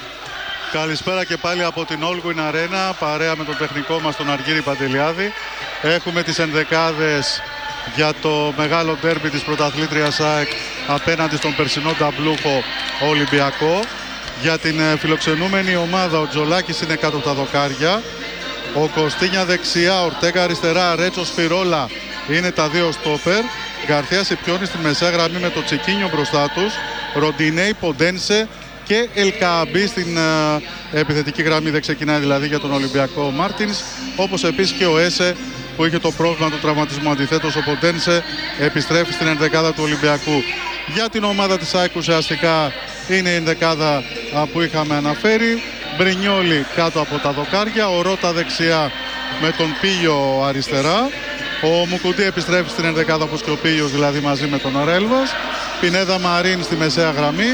Καλησπέρα και πάλι από την Όλγουιν Αρένα, παρέα με τον τεχνικό μας τον Αργύρη Παντελιάδη. Έχουμε τις ενδεκάδες για το μεγάλο ντέρμπι της πρωταθλήτριας ΑΕΚ απέναντι στον περσινό ταμπλούχο Ολυμπιακό. Για την φιλοξενούμενη ομάδα ο Τζολάκης είναι κάτω από τα δοκάρια, ο Κωστίνια δεξιά, Ορτέγα αριστερά, Ρέτσο Σπυρόλα είναι τα δύο στόπερ, Γκαρθία Σιπιώνη στη μεσαία γραμμή με το Τσικίνιο μπροστά τους, Ροντινέι, Ποντένσε και Ελκαμπή στην uh, επιθετική γραμμή, δεν ξεκινάει δηλαδή για τον Ολυμπιακό ο Μάρτινς, όπως επίσης και ο Έσε που είχε το πρόβλημα του τραυματισμού. Αντιθέτως ο Ποντένσε επιστρέφει στην ενδεκάδα του Ολυμπιακού. Για την ομάδα της ΑΕΚ ουσιαστικά είναι η ενδεκάδα που είχαμε αναφέρει. Μπρινιόλι κάτω από τα δοκάρια, ο Ρώτα δεξιά με τον Πίγιο αριστερά. Ο Μουκουντή επιστρέφει στην ενδεκάδα όπως και ο Πίγιος, δηλαδή μαζί με τον Ρέλβας. Πινέδα Μαρίν στη μεσαία γραμμή.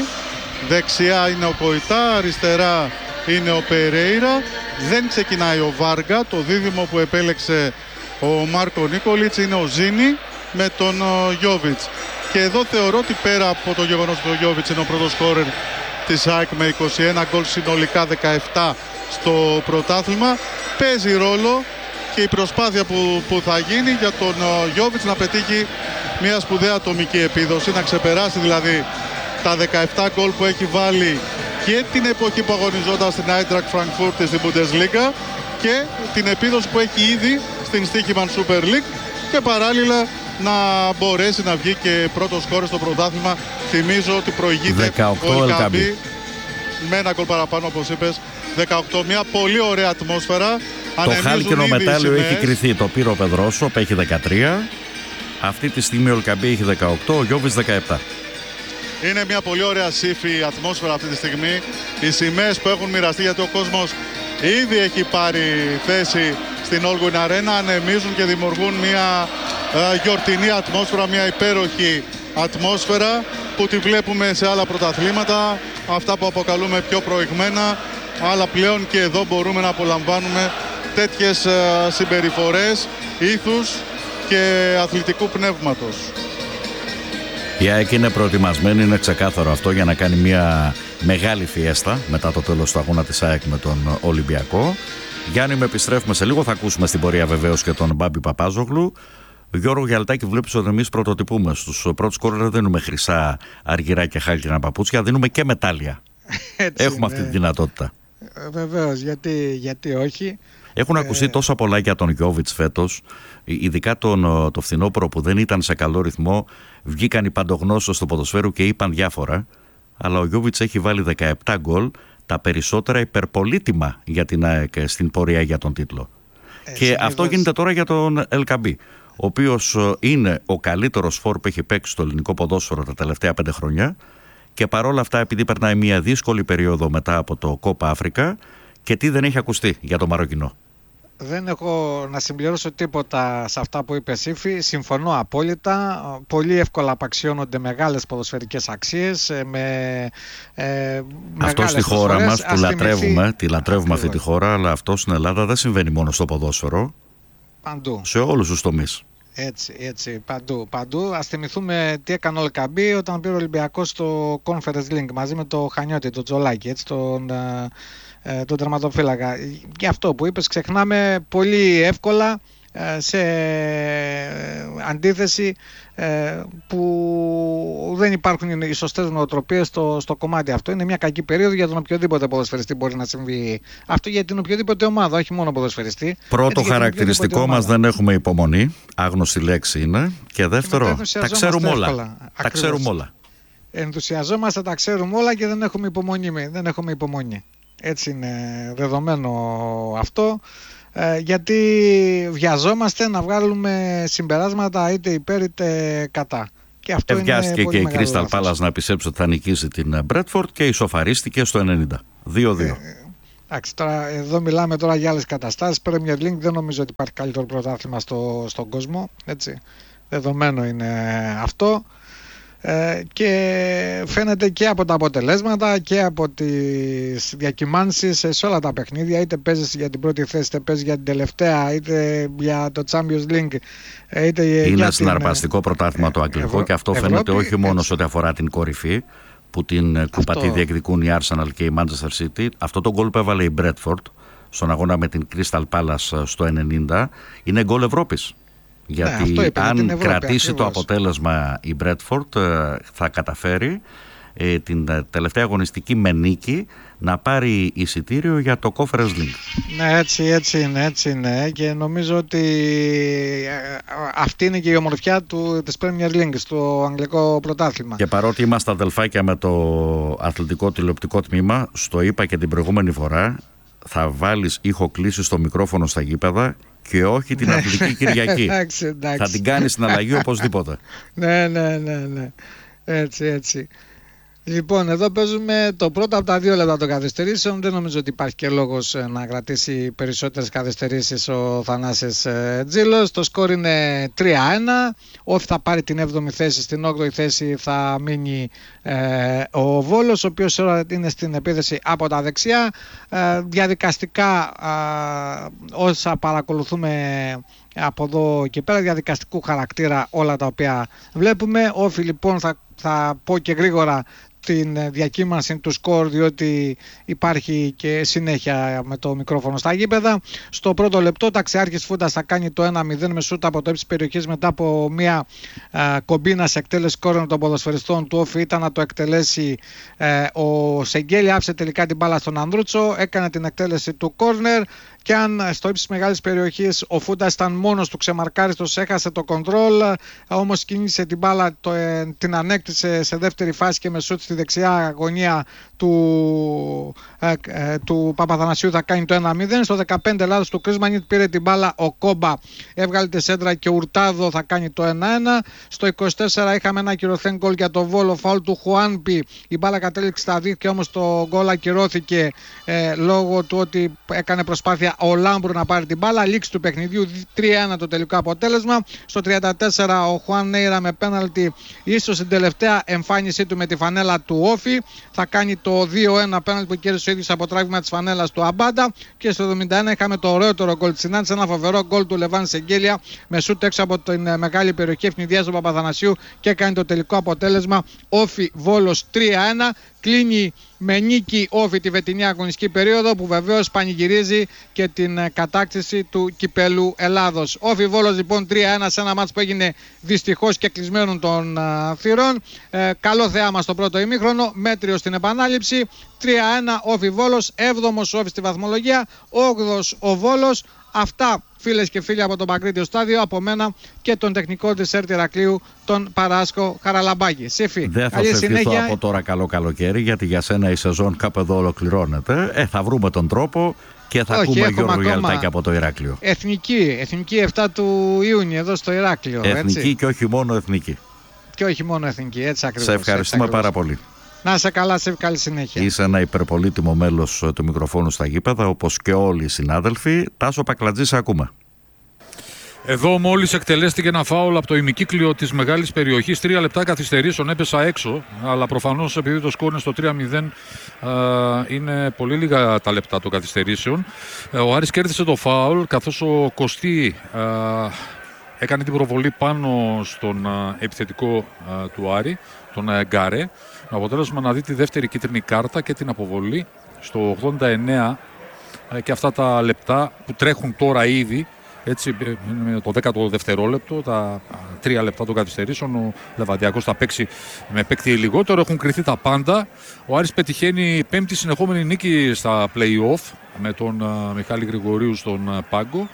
Δεξιά είναι ο Κοϊτά, αριστερά είναι ο Περέιρα. Δεν ξεκινάει ο Βάργα, το δίδυμο που επέλεξε ο Μάρκο Νίκολιτς είναι ο Ζίνη με τον Γιόβιτς. Και εδώ θεωρώ ότι πέρα από το γεγονός ότι ο Γιόβιτς είναι ο πρώτος σκόρερ της ΑΕΚ με είκοσι ένα γκολ συνολικά, δεκαεπτά στο πρωτάθλημα, παίζει ρόλο και η προσπάθεια που, που θα γίνει για τον Γιόβιτς να πετύχει μια σπουδαία ατομική επίδοση, να ξεπεράσει δηλαδή τα δεκαεπτά γκολ που έχει βάλει και την εποχή που αγωνιζόταν στην Άιντραχτ Φραγκφούρτη στην Bundesliga και την επίδοση που έχει ήδη στην Στίχημαν Super League και παράλληλα να μπορέσει να βγει και πρώτο σκόρερ στο πρωτάθλημα. Θυμίζω ότι προηγείται ο Ελκαμπή με ένα γκολ παραπάνω όπως είπες, δεκαοκτώ. Μια πολύ ωραία ατμόσφαιρα. Το χάλκινο μετάλλιο έχει κριθεί. Το πήρε ο Πεδρόσο που έχει δεκατρία. Αυτή τη στιγμή ο Ελκαμπή έχει δεκαοκτώ, ο Γιώβης δεκαεπτά. Είναι μια πολύ ωραία σύφη ατμόσφαιρα αυτή τη στιγμή. Οι σημαίες που έχουν μοιραστεί, γιατί ο κόσμος ήδη έχει πάρει θέση στην Όλγουιν Αρένα, ανεμίζουν και δημιουργούν μια ε, γιορτινή ατμόσφαιρα, μια υπέροχη ατμόσφαιρα που τη βλέπουμε σε άλλα πρωταθλήματα, αυτά που αποκαλούμε πιο προηγμένα, αλλά πλέον και εδώ μπορούμε να απολαμβάνουμε τέτοιες ε, συμπεριφορές, ήθους και αθλητικού πνεύματος. Η ΑΕΚ είναι προετοιμασμένη, είναι ξεκάθαρο αυτό, για να κάνει μια μεγάλη φιέστα μετά το τέλος του αγώνα της ΑΕΚ με τον Ολυμπιακό. Γιάννη, με επιστρέφουμε σε λίγο, θα ακούσουμε στην πορεία βεβαίως και τον Μπάμπη Παπάζογλου. Γιώργο Γιαλτάκη, βλέπεις ότι εμείς πρωτοτυπούμε. Στους πρώτους σκόρερ δεν δίνουμε χρυσά, αργυρά και χάλκινα παπούτσια, δίνουμε και μετάλλια. Έτσι, έχουμε αυτή τη δυνατότητα. Βεβαίως, γιατί, γιατί όχι. Έχουν ε... ακουστεί τόσα πολλά για τον Γιόβιτς φέτος, ειδικά τον, το φθινόπωρο που δεν ήταν σε καλό ρυθμό. Βγήκαν οι παντογνώστες του ποδοσφαίρου και είπαν διάφορα. Αλλά ο Γιόβιτς έχει βάλει δεκαεπτά γκολ, τα περισσότερα υπερπολίτημα για την ΑΕΚ στην πορεία για τον τίτλο. Ε, και συνήθως... αυτό γίνεται τώρα για τον Ελκαμπή, ο οποίος είναι ο καλύτερος φορ που έχει παίξει στο ελληνικό ποδόσφαιρο τα τελευταία πέντε χρόνια. Και παρόλα αυτά, επειδή περνάει μια δύσκολη περίοδο μετά από το Κόπα Αφρικα, και τι δεν έχει ακουστεί για το Μαροκινό. Δεν έχω να συμπληρώσω τίποτα σε αυτά που είπε Σύφη. Συμφωνώ απόλυτα. Πολύ εύκολα απαξιώνονται μεγάλες ποδοσφαιρικές αξίες με ε, αυτό στη χώρα μας που λατρεύουμε, τη λατρεύουμε αυτή τη χώρα, αλλά αυτό στην Ελλάδα δεν συμβαίνει μόνο στο ποδόσφαιρο. Παντού. Σε όλους τους τομείς. Έτσι, έτσι, παντού, παντού. Ας θυμηθούμε τι έκανε ο Ελκαμπή όταν πήρε ο Ολυμπιακός στο Conference League μαζί με το Χανιώτη, τον Τζολάκη, έτσι, τον... ε, τον τερματοφύλακα. Και αυτό που είπες, ξεχνάμε πολύ εύκολα σε αντίθεση που δεν υπάρχουν οι σωστές νοοτροπίες στο, στο κομμάτι αυτό. Είναι μια κακή περίοδο για τον οποιοδήποτε ποδοσφαιριστή μπορεί να συμβεί αυτό, για την οποιοδήποτε ομάδα, όχι μόνο ποδοσφαιριστή. Πρώτο χαρακτηριστικό μας, δεν έχουμε υπομονή, άγνωστη λέξη είναι, και δεύτερο, τα ξέρουμε όλα. Τα ξέρουμε όλα. Ενθουσιαζόμαστε, τα ξέρουμε όλα και δεν έχουμε υπομονή. Δεν έχουμε υπομονή. Έτσι είναι δεδομένο αυτό. Ε, γιατί βιαζόμαστε να βγάλουμε συμπεράσματα είτε υπέρ είτε κατά. Και αυτό Ευκιάστηκε είναι και πολύ η Crystal Palace να πιστέψει ότι θα νικήσει την Bradford και ισοφαρίστηκε στο ενενήντα. δύο δύο. Ε, εντάξει, τώρα, εδώ μιλάμε τώρα για άλλες καταστάσεις. Premier League δεν νομίζω ότι υπάρχει καλύτερο πρωτάθλημα στο, στον κόσμο. Έτσι. Δεδομένο είναι αυτό. Ε, και φαίνεται και από τα αποτελέσματα και από τις διακυμάνσεις σε όλα τα παιχνίδια, είτε παίζεις για την πρώτη θέση, είτε παίζεις για την τελευταία, είτε για το Champions League, είτε είναι για συναρπαστικό την... πρωτάθλημα το αγγλικό Ευρω... και αυτό Ευρώπη, φαίνεται όχι μόνο σε ό,τι αφορά την κορυφή που την κούπα τη διεκδικούν η Arsenal και η Manchester City. Αυτό το γκολ που έβαλε η Bradford στον αγώνα με την Crystal Palace στο ενενήντα είναι γκολ Ευρώπης. Γιατί ναι, είπε, αν Ευρώπη, κρατήσει ακριβώς το αποτέλεσμα η Bradford θα καταφέρει ε, την τελευταία αγωνιστική με νίκη να πάρει εισιτήριο για το Conference League. Ναι, έτσι, έτσι είναι, έτσι είναι. Και νομίζω ότι αυτή είναι και η ομορφιά του, της Premier League στο αγγλικό πρωτάθλημα. Και παρότι είμαστε αδελφάκια με το αθλητικό τηλεοπτικό τμήμα, στο είπα και την προηγούμενη φορά, θα βάλεις ηχοκλήσεις στο μικρόφωνο στα γήπεδα και όχι την Αθλητική Κυριακή. εντάξει, εντάξει. Θα την κάνεις στην αλλαγή οπωσδήποτε. ναι, ναι, ναι, ναι. Έτσι, έτσι. Λοιπόν, εδώ παίζουμε το πρώτο από τα δύο λεπτά των καθυστερήσεων. Δεν νομίζω ότι υπάρχει και λόγος να κρατήσει περισσότερες καθυστερήσεις ο Θανάσης Τζίλος. Το σκορ είναι τρία ένα. Όφη θα πάρει την έβδομη θέση, στην όγδοη θέση θα μείνει ε, ο Βόλος, ο οποίος είναι στην επίθεση από τα δεξιά. Ε, διαδικαστικά ε, όσα παρακολουθούμε από εδώ και πέρα, διαδικαστικού χαρακτήρα όλα τα οποία βλέπουμε. Όφη λοιπόν θα, θα πω και γρήγορα την διακύμανση του σκορ, διότι υπάρχει και συνέχεια με το μικρόφωνο στα γήπεδα. Στο πρώτο λεπτό Ταξιάρχης Φούντας θα κάνει το ένα μηδέν με σούτ από το ύψης περιοχής μετά από μια α, κομπίνα σε εκτέλεση κόρνερ των ποδοσφαιριστών του Όφη. Ήταν να το εκτελέσει ε, ο Σεγγέλη, άφησε τελικά την μπάλα στον Ανδρούτσο, έκανε την εκτέλεση του κόρνερ. Και αν στο ύψος μεγάλης περιοχής ο Φούντας ήταν μόνος του, ξεμαρκάριστος, έχασε το κοντρόλ, όμως κίνησε την μπάλα, το, ε, την ανέκτησε σε δεύτερη φάση και με σούτ στη δεξιά γωνία του, ε, ε, του Παπαθανασίου θα κάνει το ένα μηδέν. Στο δεκαπέντε λάθος του Κρίσμανιτ πήρε την μπάλα ο Κόμπα, έβγαλε τη σέντρα και Ουρτάδο θα κάνει το ένα ένα. Στο είκοσι τέσσερα είχαμε ένα ακυρωθέν γκολ για το Βόλο, φάουλ του Χουάνπι. Η μπάλα κατέληξε στα δίχτυα, όμως το γκολ ακυρώθηκε ε, λόγω του ότι έκανε προσπάθεια ο Λάμπρου να πάρει την μπάλα. Λήξη του παιχνιδιού τρία ένα το τελικό αποτέλεσμα. Στο τριάντα τέσσερα ο Χουάν Νέιρα με πέναλτι, ίσως στην τελευταία εμφάνισή του με τη φανέλα του Όφη, θα κάνει το δύο ένα πέναλτι που κέρδισε ο ίδιος από τράβημα της φανέλας του Αμπάντα. Και στο εβδομήντα ένα είχαμε το ωραιότερο γκολ της συνάντησης, ένα φοβερό γκολ του Λεβάν Σεγγέλια με σούτ έξω από την μεγάλη περιοχή, ευνηδιάζει του Παπαθανασίου και κάνει το τελικό αποτέλεσμα Όφη Βόλος τρία ένα. Κλείνει με νίκη Όφη τη φετινή αγωνιστική περίοδο, που βεβαίως πανηγυρίζει και την κατάκτηση του κυπέλου Ελλάδος. Όφη Βόλος λοιπόν τρία ένα σε ένα μάτς που έγινε δυστυχώς και κλεισμένων των uh, θυρών. Ε, καλό θεάμα στο πρώτο ημίχρονο, μέτριο στην επανάληψη. τρία ένα Όφη Βόλος, έβδομος Όφη στη βαθμολογία, όγδοος ο Βόλος. Αυτά, φίλες και φίλοι, από το Παγκρίτιο Στάδιο, από μένα και τον τεχνικό της ΕΡΤ Ηρακλείου, τον Παράσκο Χαραλαμπάκη. Σύφη, δεν θα σε ευχηθώ από τώρα καλό καλοκαίρι, γιατί για σένα η σεζόν κάπου εδώ ολοκληρώνεται. Ε, θα βρούμε τον τρόπο και θα Όχι, ακούμε Γιώργο Γιαλτάκη από το Ηράκλειο. Εθνική, εθνική επτά του Ιούνιου εδώ στο Ηράκλειο. Εθνική έτσι. Και όχι μόνο εθνική. Και όχι μόνο εθνική, έτσι ακριβώς. Σε ευχαριστούμε έτσι, πάρα πολύ. Να είσαι καλά, σε καλή συνέχεια. Είσαι ένα υπερπολίτιμο μέλος του μικροφόνου στα γήπεδα, όπως και όλοι οι συνάδελφοι. Τάσο Πακλατζή, σε ακούμε. Εδώ μόλις εκτελέστηκε ένα φάουλ από το ημικύκλιο της μεγάλης περιοχής. Τρία λεπτά καθυστερήσεων, έπεσα έξω. Αλλά προφανώς επειδή το σκόρ είναι στο τρία μηδέν, είναι πολύ λίγα τα λεπτά των καθυστερήσεων. Ο Άρης κέρδισε το φάουλ, καθώς ο Κωστή α, έκανε την προβολή πάνω στον α, επιθετικό α, του Άρη, τον α, Γκάρε. Με αποτέλεσμα να δει τη δεύτερη κίτρινη κάρτα και την αποβολή στο ογδόντα εννέα και αυτά τα λεπτά που τρέχουν τώρα ήδη, έτσι, με το δέκατο δευτερόλεπτο, τα τρία λεπτά των καθυστερήσεων, ο Λεβαδιακός θα παίξει με παίκτη λιγότερο. Έχουν κρυθεί τα πάντα. Ο Άρης πετυχαίνει πέμπτη συνεχόμενη νίκη στα play-off με τον uh, Μιχάλη Γρηγορίου στον uh, πάγκο.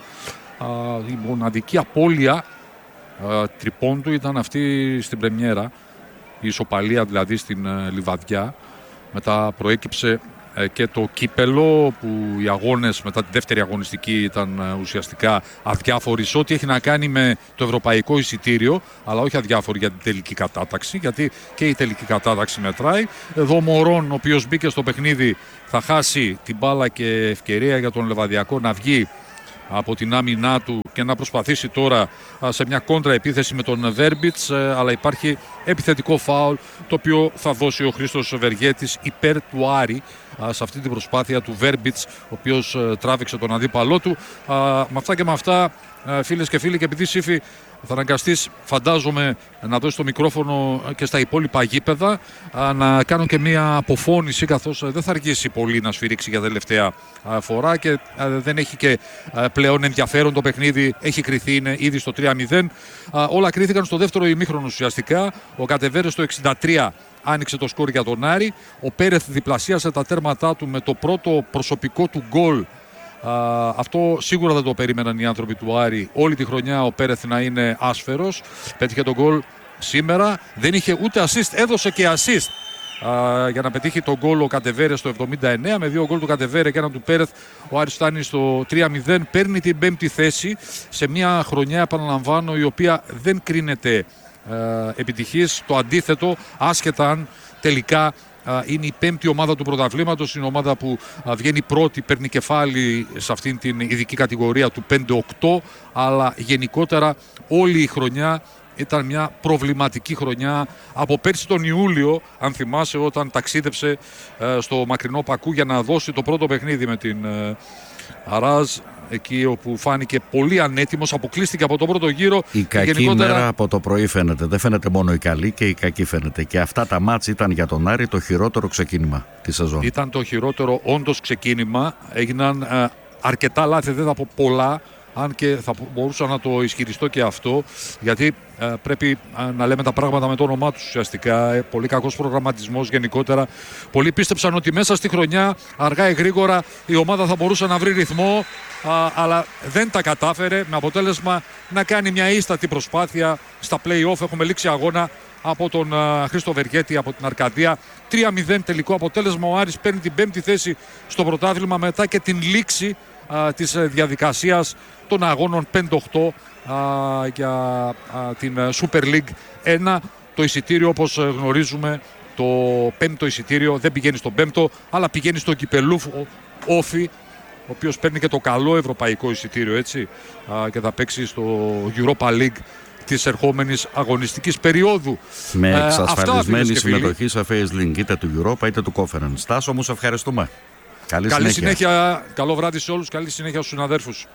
Uh, η μοναδική απώλεια uh, τριπών του ήταν αυτή στην πρεμιέρα, η ισοπαλία δηλαδή στην uh, Λιβαδιά. Μετά προέκυψε και το κύπελο, που οι αγώνες μετά τη δεύτερη αγωνιστική ήταν ουσιαστικά αδιάφοροι σε ό,τι έχει να κάνει με το ευρωπαϊκό εισιτήριο, αλλά όχι αδιάφοροι για την τελική κατάταξη, γιατί και η τελική κατάταξη μετράει. Εδώ ο Μωρόν, ο οποίος μπήκε στο παιχνίδι, θα χάσει την μπάλα και ευκαιρία για τον Λεβαδιακό να βγει από την άμυνά του και να προσπαθήσει τώρα σε μια κόντρα επίθεση με τον Βέρμπιτς, αλλά υπάρχει επιθετικό φάουλ το οποίο θα δώσει ο Χρήστος Βεργέτης υπέρ του Άρη σε αυτή την προσπάθεια του Βέρμπιτς, ο οποίος τράβηξε τον αντίπαλό του. Με αυτά και με αυτά, φίλες και φίλοι, και επειδή Σύφη θα αναγκαστείς, φαντάζομαι, να δώσει το μικρόφωνο και στα υπόλοιπα γήπεδα, να κάνω και μια αποφώνηση, καθώς δεν θα αργήσει πολύ να σφυρίξει για τελευταία φορά και δεν έχει και πλέον ενδιαφέρον το παιχνίδι. Έχει κριθεί, είναι ήδη στο τρία μηδέν. Όλα κρίθηκαν στο δεύτερο ημίχρονο ουσιαστικά. Ο Κατεβέρες στο εξήντα τρία άνοιξε το σκορ για τον Άρη. Ο Πέρεθ διπλασίασε τα τέρματά του με το πρώτο προσωπικό του γκολ. Uh, αυτό σίγουρα δεν το περίμεναν οι άνθρωποι του Άρη όλη τη χρονιά, ο Πέρεθ να είναι άσφαιρος. Πέτυχε τον γκολ σήμερα. Δεν είχε ούτε assist, έδωσε και assist uh, για να πετύχει τον γκολ ο Κατεβέρε στο εβδομήντα εννέα. Με δύο γκολ του Κατεβέρε και ένα του Πέρεθ, ο Άρης φτάνει στο τρία μηδέν. Παίρνει την πέμπτη θέση σε μια χρονιά, επαναλαμβάνω, η οποία δεν κρίνεται uh, επιτυχής. Το αντίθετο, άσχετα αν τελικά είναι η πέμπτη ομάδα του πρωταθλήματος, είναι η ομάδα που βγαίνει πρώτη, παίρνει κεφάλι σε αυτήν την ειδική κατηγορία του πέντε οκτώ, αλλά γενικότερα όλη η χρονιά ήταν μια προβληματική χρονιά. Από πέρσι τον Ιούλιο, αν θυμάσαι, όταν ταξίδεψε στο μακρινό Πακού για να δώσει το πρώτο παιχνίδι με την Αράζ, εκεί όπου φάνηκε πολύ ανέτοιμος, αποκλείστηκε από τον πρώτο γύρο. Η κακή γενικότερα... μέρα από το πρωί φαίνεται. Δεν φαίνεται μόνο η καλή, και η κακή φαίνεται. Και αυτά τα μάτς ήταν για τον Άρη το χειρότερο ξεκίνημα τη σεζόν. Ήταν το χειρότερο όντως ξεκίνημα. Έγιναν ε, αρκετά λάθη, δεν θα πω πολλά, αν και θα μπορούσα να το ισχυριστώ και αυτό, γιατί ε, πρέπει ε, να λέμε τα πράγματα με το όνομά τους ουσιαστικά. Ε, πολύ κακός προγραμματισμός γενικότερα. Πολλοί πίστεψαν ότι μέσα στη χρονιά, αργά ή γρήγορα, η ομάδα θα μπορούσε να βρει ρυθμό, α, αλλά δεν τα κατάφερε, με αποτέλεσμα να κάνει μια ίστατη προσπάθεια στα play-off. Έχουμε λήξει αγώνα από τον α, Χρήστο Βεργέτη από την Αρκαδία. τρία μηδέν τελικό αποτέλεσμα. Ο Άρης παίρνει την πέμπτη θέση στο πρωτάθλημα μετά και την λήξη α, της διαδικασίας των αγώνων πέντε οκτώ α, για α, την Super League ένα. Το εισιτήριο, όπως γνωρίζουμε, το πέμπτο εισιτήριο δεν πηγαίνει στον πέμπτο, αλλά πηγαίνει στον Κυπελούφ Όφη, ο οποίος παίρνει και το καλό ευρωπαϊκό εισιτήριο, έτσι, α, και θα παίξει στο Europa League της ερχόμενης αγωνιστικής περίοδου. Με εξασφαλισμένη συμμετοχή σε Phase Link, είτε του Europa είτε του Conference. Στάσο, μου σε ευχαριστούμε. Καλή, καλή συνέχεια. συνέχεια. Καλό βράδυ σε όλους. Καλή συνέχεια στους συναδέρφους.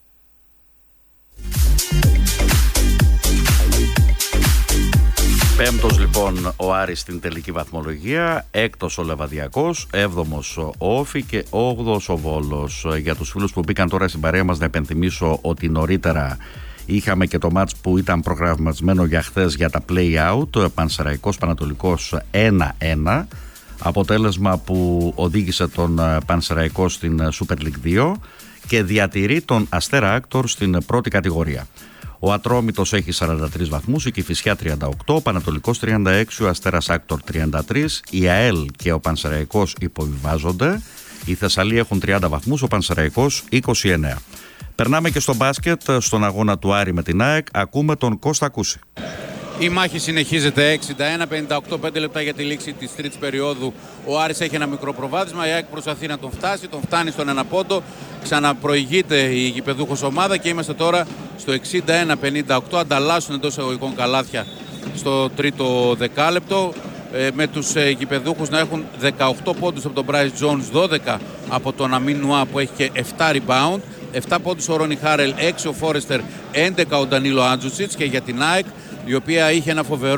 Πέμπτος λοιπόν ο Άρης στην τελική βαθμολογία, έκτος ο Λεβαδιακός, έβδομος ο Όφη και όγδοος ο Βόλος. Για τους φίλους που μπήκαν τώρα στην παρέα μας, να υπενθυμίσω ότι νωρίτερα είχαμε και το μάτς που ήταν προγραμματισμένο για χθες για τα play-out, Πανσεραϊκός Πανατολικός ένα ένα, αποτέλεσμα που οδήγησε τον Πανσεραϊκό στην Super League δύο και διατηρεί τον Αστέρα Άκτορ στην πρώτη κατηγορία. Ο Ατρόμητος έχει σαράντα τρεις βαθμούς, η Κηφισιά τριάντα οκτώ, ο Πανατολικός τριάντα έξι, ο Αστέρας Άκτορ τριάντα τρία, η ΑΕΛ και ο Πανσεραϊκός υποβιβάζονται, οι Θεσσαλοί έχουν τριάντα βαθμούς, ο Πανσεραϊκός είκοσι εννέα. Περνάμε και στο μπάσκετ, στον αγώνα του Άρη με την ΑΕΚ, ακούμε τον Κώστα Κούση. Η μάχη συνεχίζεται, εξήντα ένα πενήντα οκτώ, πέντε λεπτά για τη λήξη της τρίτης περίοδου. Ο Άρης έχει ένα μικρό προβάδισμα, η ΑΕΚ προσπαθεί να τον φτάσει, τον φτάνει στον ένα πόντο, ξαναπροηγείται η γηπεδούχος ομάδα και είμαστε τώρα στο εξήντα ένα πενήντα οκτώ, ανταλλάσσουν εντός εισαγωγικών καλάθια στο τρίτο δεκάλεπτο, με τους γηπεδούχους να έχουν δεκαοκτώ πόντους από τον Bryce Jones, δώδεκα από τον Αμίν Νουά που έχει και επτά rebound, επτά πόντους ο Ρόνι Χάρελ, έξι ο Φόρεστερ, έντεκα ο Ντανίλο Άντζουτσιτς. Και για την ΑΕΚ, η οποία είχε ένα φοβερό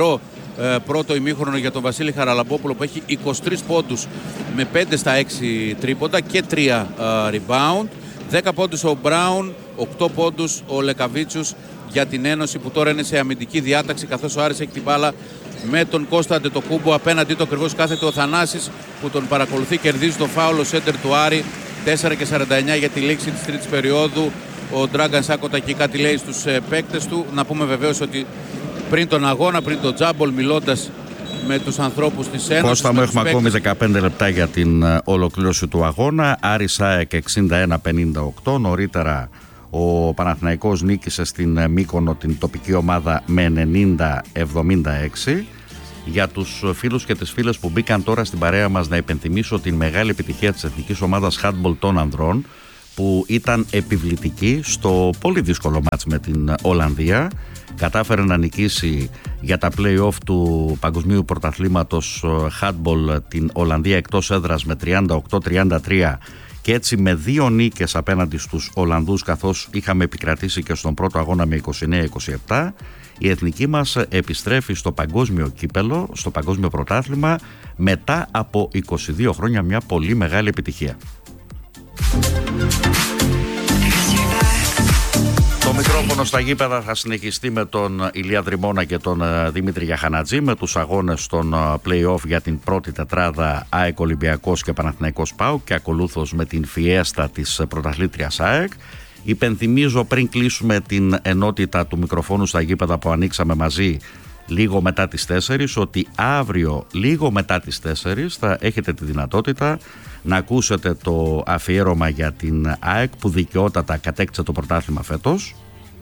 ε, πρώτο ημίχρονο για τον Βασίλη Χαραλαμπόπουλο, που έχει είκοσι τρεις πόντους με πέντε στα έξι τρίποντα και τρία ε, rebound. δέκα πόντους ο Μπράουν, οκτώ πόντους ο Λεκαβίτσιους για την Ένωση, που τώρα είναι σε αμυντική διάταξη, καθώς ο Άρης έχει την μπάλα με τον Κώστα Αντετοκούμπο. Απέναντί του ακριβώς κάθεται ο Θανάσης που τον παρακολουθεί, κερδίζει το φάουλο σέντερ του Άρη. τέσσερα και σαράντα εννιά για τη λήξη της τρίτης περίοδου. Ο Ντράγκαν Σάκοτα εκεί κάτι λέει στους ε, παίκτες του. Να πούμε βεβαίως ότι πριν τον αγώνα, πριν τον τζάμπολ, μιλώντας με τους ανθρώπους της Ένωσης. Κώστα μου, έχουμε ακόμη δεκαπέντε λεπτά για την uh, ολοκλήρωση του αγώνα. Άρης ΑΕΚ εξήντα ένα πενήντα οκτώ. Νωρίτερα ο Παναθηναϊκός νίκησε στην uh, Μύκονο την τοπική ομάδα με ενενήντα εβδομήντα έξι. Για τους φίλους και τις φίλες που μπήκαν τώρα στην παρέα μας, να υπενθυμίσω την μεγάλη επιτυχία της εθνικής ομάδας handball των ανδρών, που ήταν επιβλητική στο πολύ δύσκολο μάτς με την Ολλανδία. Κατάφερε να νικήσει για τα play-off του παγκοσμίου πρωταθλήματος handball την Ολλανδία εκτός έδρας με τριάντα οκτώ τριάντα τρία, και έτσι με δύο νίκες απέναντι στους Ολλανδούς, καθώς είχαμε επικρατήσει και στον πρώτο αγώνα με είκοσι εννέα είκοσι επτά. Η εθνική μας επιστρέφει στο παγκόσμιο κύπελο, στο παγκόσμιο πρωτάθλημα, μετά από είκοσι δύο χρόνια, μια πολύ μεγάλη επιτυχία. Το μικρόφωνο στα γήπεδα θα συνεχιστεί με τον Ηλία Δρυμώνα και τον Δημήτρη Γιαχανατζή, με τους αγώνες των play-off για την πρώτη τετράδα ΑΕΚ Ολυμπιακός και Παναθηναϊκός ΠΑΟΚ, και ακολούθως με την φιέστα της πρωταθλήτριας ΑΕΚ. Υπενθυμίζω, πριν κλείσουμε την ενότητα του μικροφόνου στα γήπεδα που ανοίξαμε μαζί λίγο μετά τις τέσσερις, ότι αύριο λίγο μετά τις τέσσερις θα έχετε τη δυνατότητα να ακούσετε το αφιέρωμα για την ΑΕΚ, που δικαιότατα κατέκτησε το πρωτάθλημα φέτος.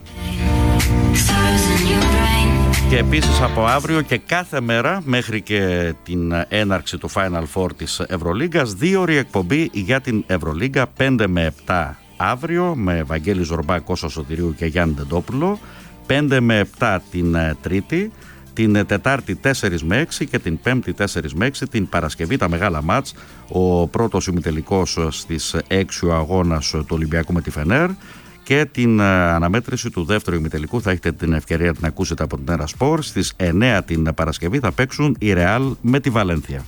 Και επίσης από αύριο και κάθε μέρα μέχρι και την έναρξη του Final Four της Ευρωλίγκας, δύο ώρη εκπομπή για την Ευρωλίγκα, πέντε με επτά αύριο, με Βαγγέλη Ζορμπά, Κώστα Σωτηρίου και Γιάννη Ντεντόπουλο, πέντε με επτά την Τρίτη, την Τετάρτη τέσσερα με έξι και την Πέμπτη τέσσερα με έξι. Την Παρασκευή τα μεγάλα μάτς, ο πρώτος ημιτελικός στις έξι ο αγώνας του Ολυμπιακού με τη Φενέρ, και την αναμέτρηση του δεύτερου ημιτελικού θα έχετε την ευκαιρία να ακούσετε από την Έρα Σπορ. Στις εννέα την Παρασκευή θα παίξουν η Ρεάλ με τη Βαλένθια.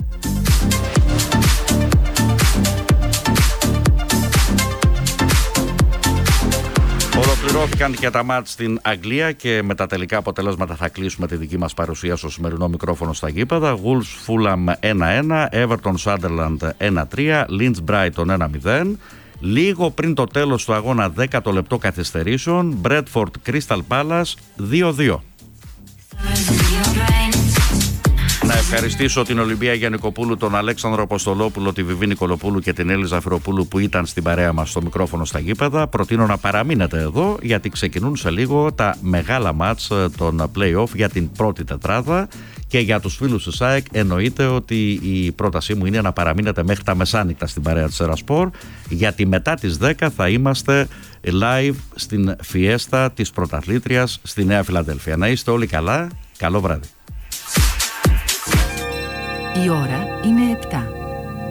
Ολοκληρώθηκαν και τα μάτς στην Αγγλία, και με τα τελικά αποτελέσματα θα κλείσουμε τη δική μας παρουσία στο σημερινό μικρόφωνο στα γήπεδα. Wolves Fulham ένα ένα, Everton Sunderland ένα τρία, Leeds Brighton ένα μηδέν. Λίγο πριν το τέλος του αγώνα, δέκατο λεπτό καθυστερήσεων, Bradford Crystal Palace δύο δύο. Να ευχαριστήσω την Ολυμπία Γιαννικοπούλου, τον Αλέξανδρο Αποστολόπουλο, τη Βιβή Νικολοπούλου και την Έλλη Ζαφυροπούλου που ήταν στην παρέα μας στο μικρόφωνο στα γήπεδα. Προτείνω να παραμείνετε εδώ, γιατί ξεκινούν σε λίγο τα μεγάλα μάτς των play-off για την πρώτη τετράδα, και για τους φίλους της ΑΕΚ εννοείται ότι η πρότασή μου είναι να παραμείνετε μέχρι τα μεσάνυχτα στην παρέα της Ερασπορ, γιατί μετά τις δέκα θα είμαστε live στην φιέστα της πρωταθλήτριας στη Νέα Φιλαδέλφια. Να είστε όλοι καλά, καλό βράδυ. Η ώρα είναι επτά.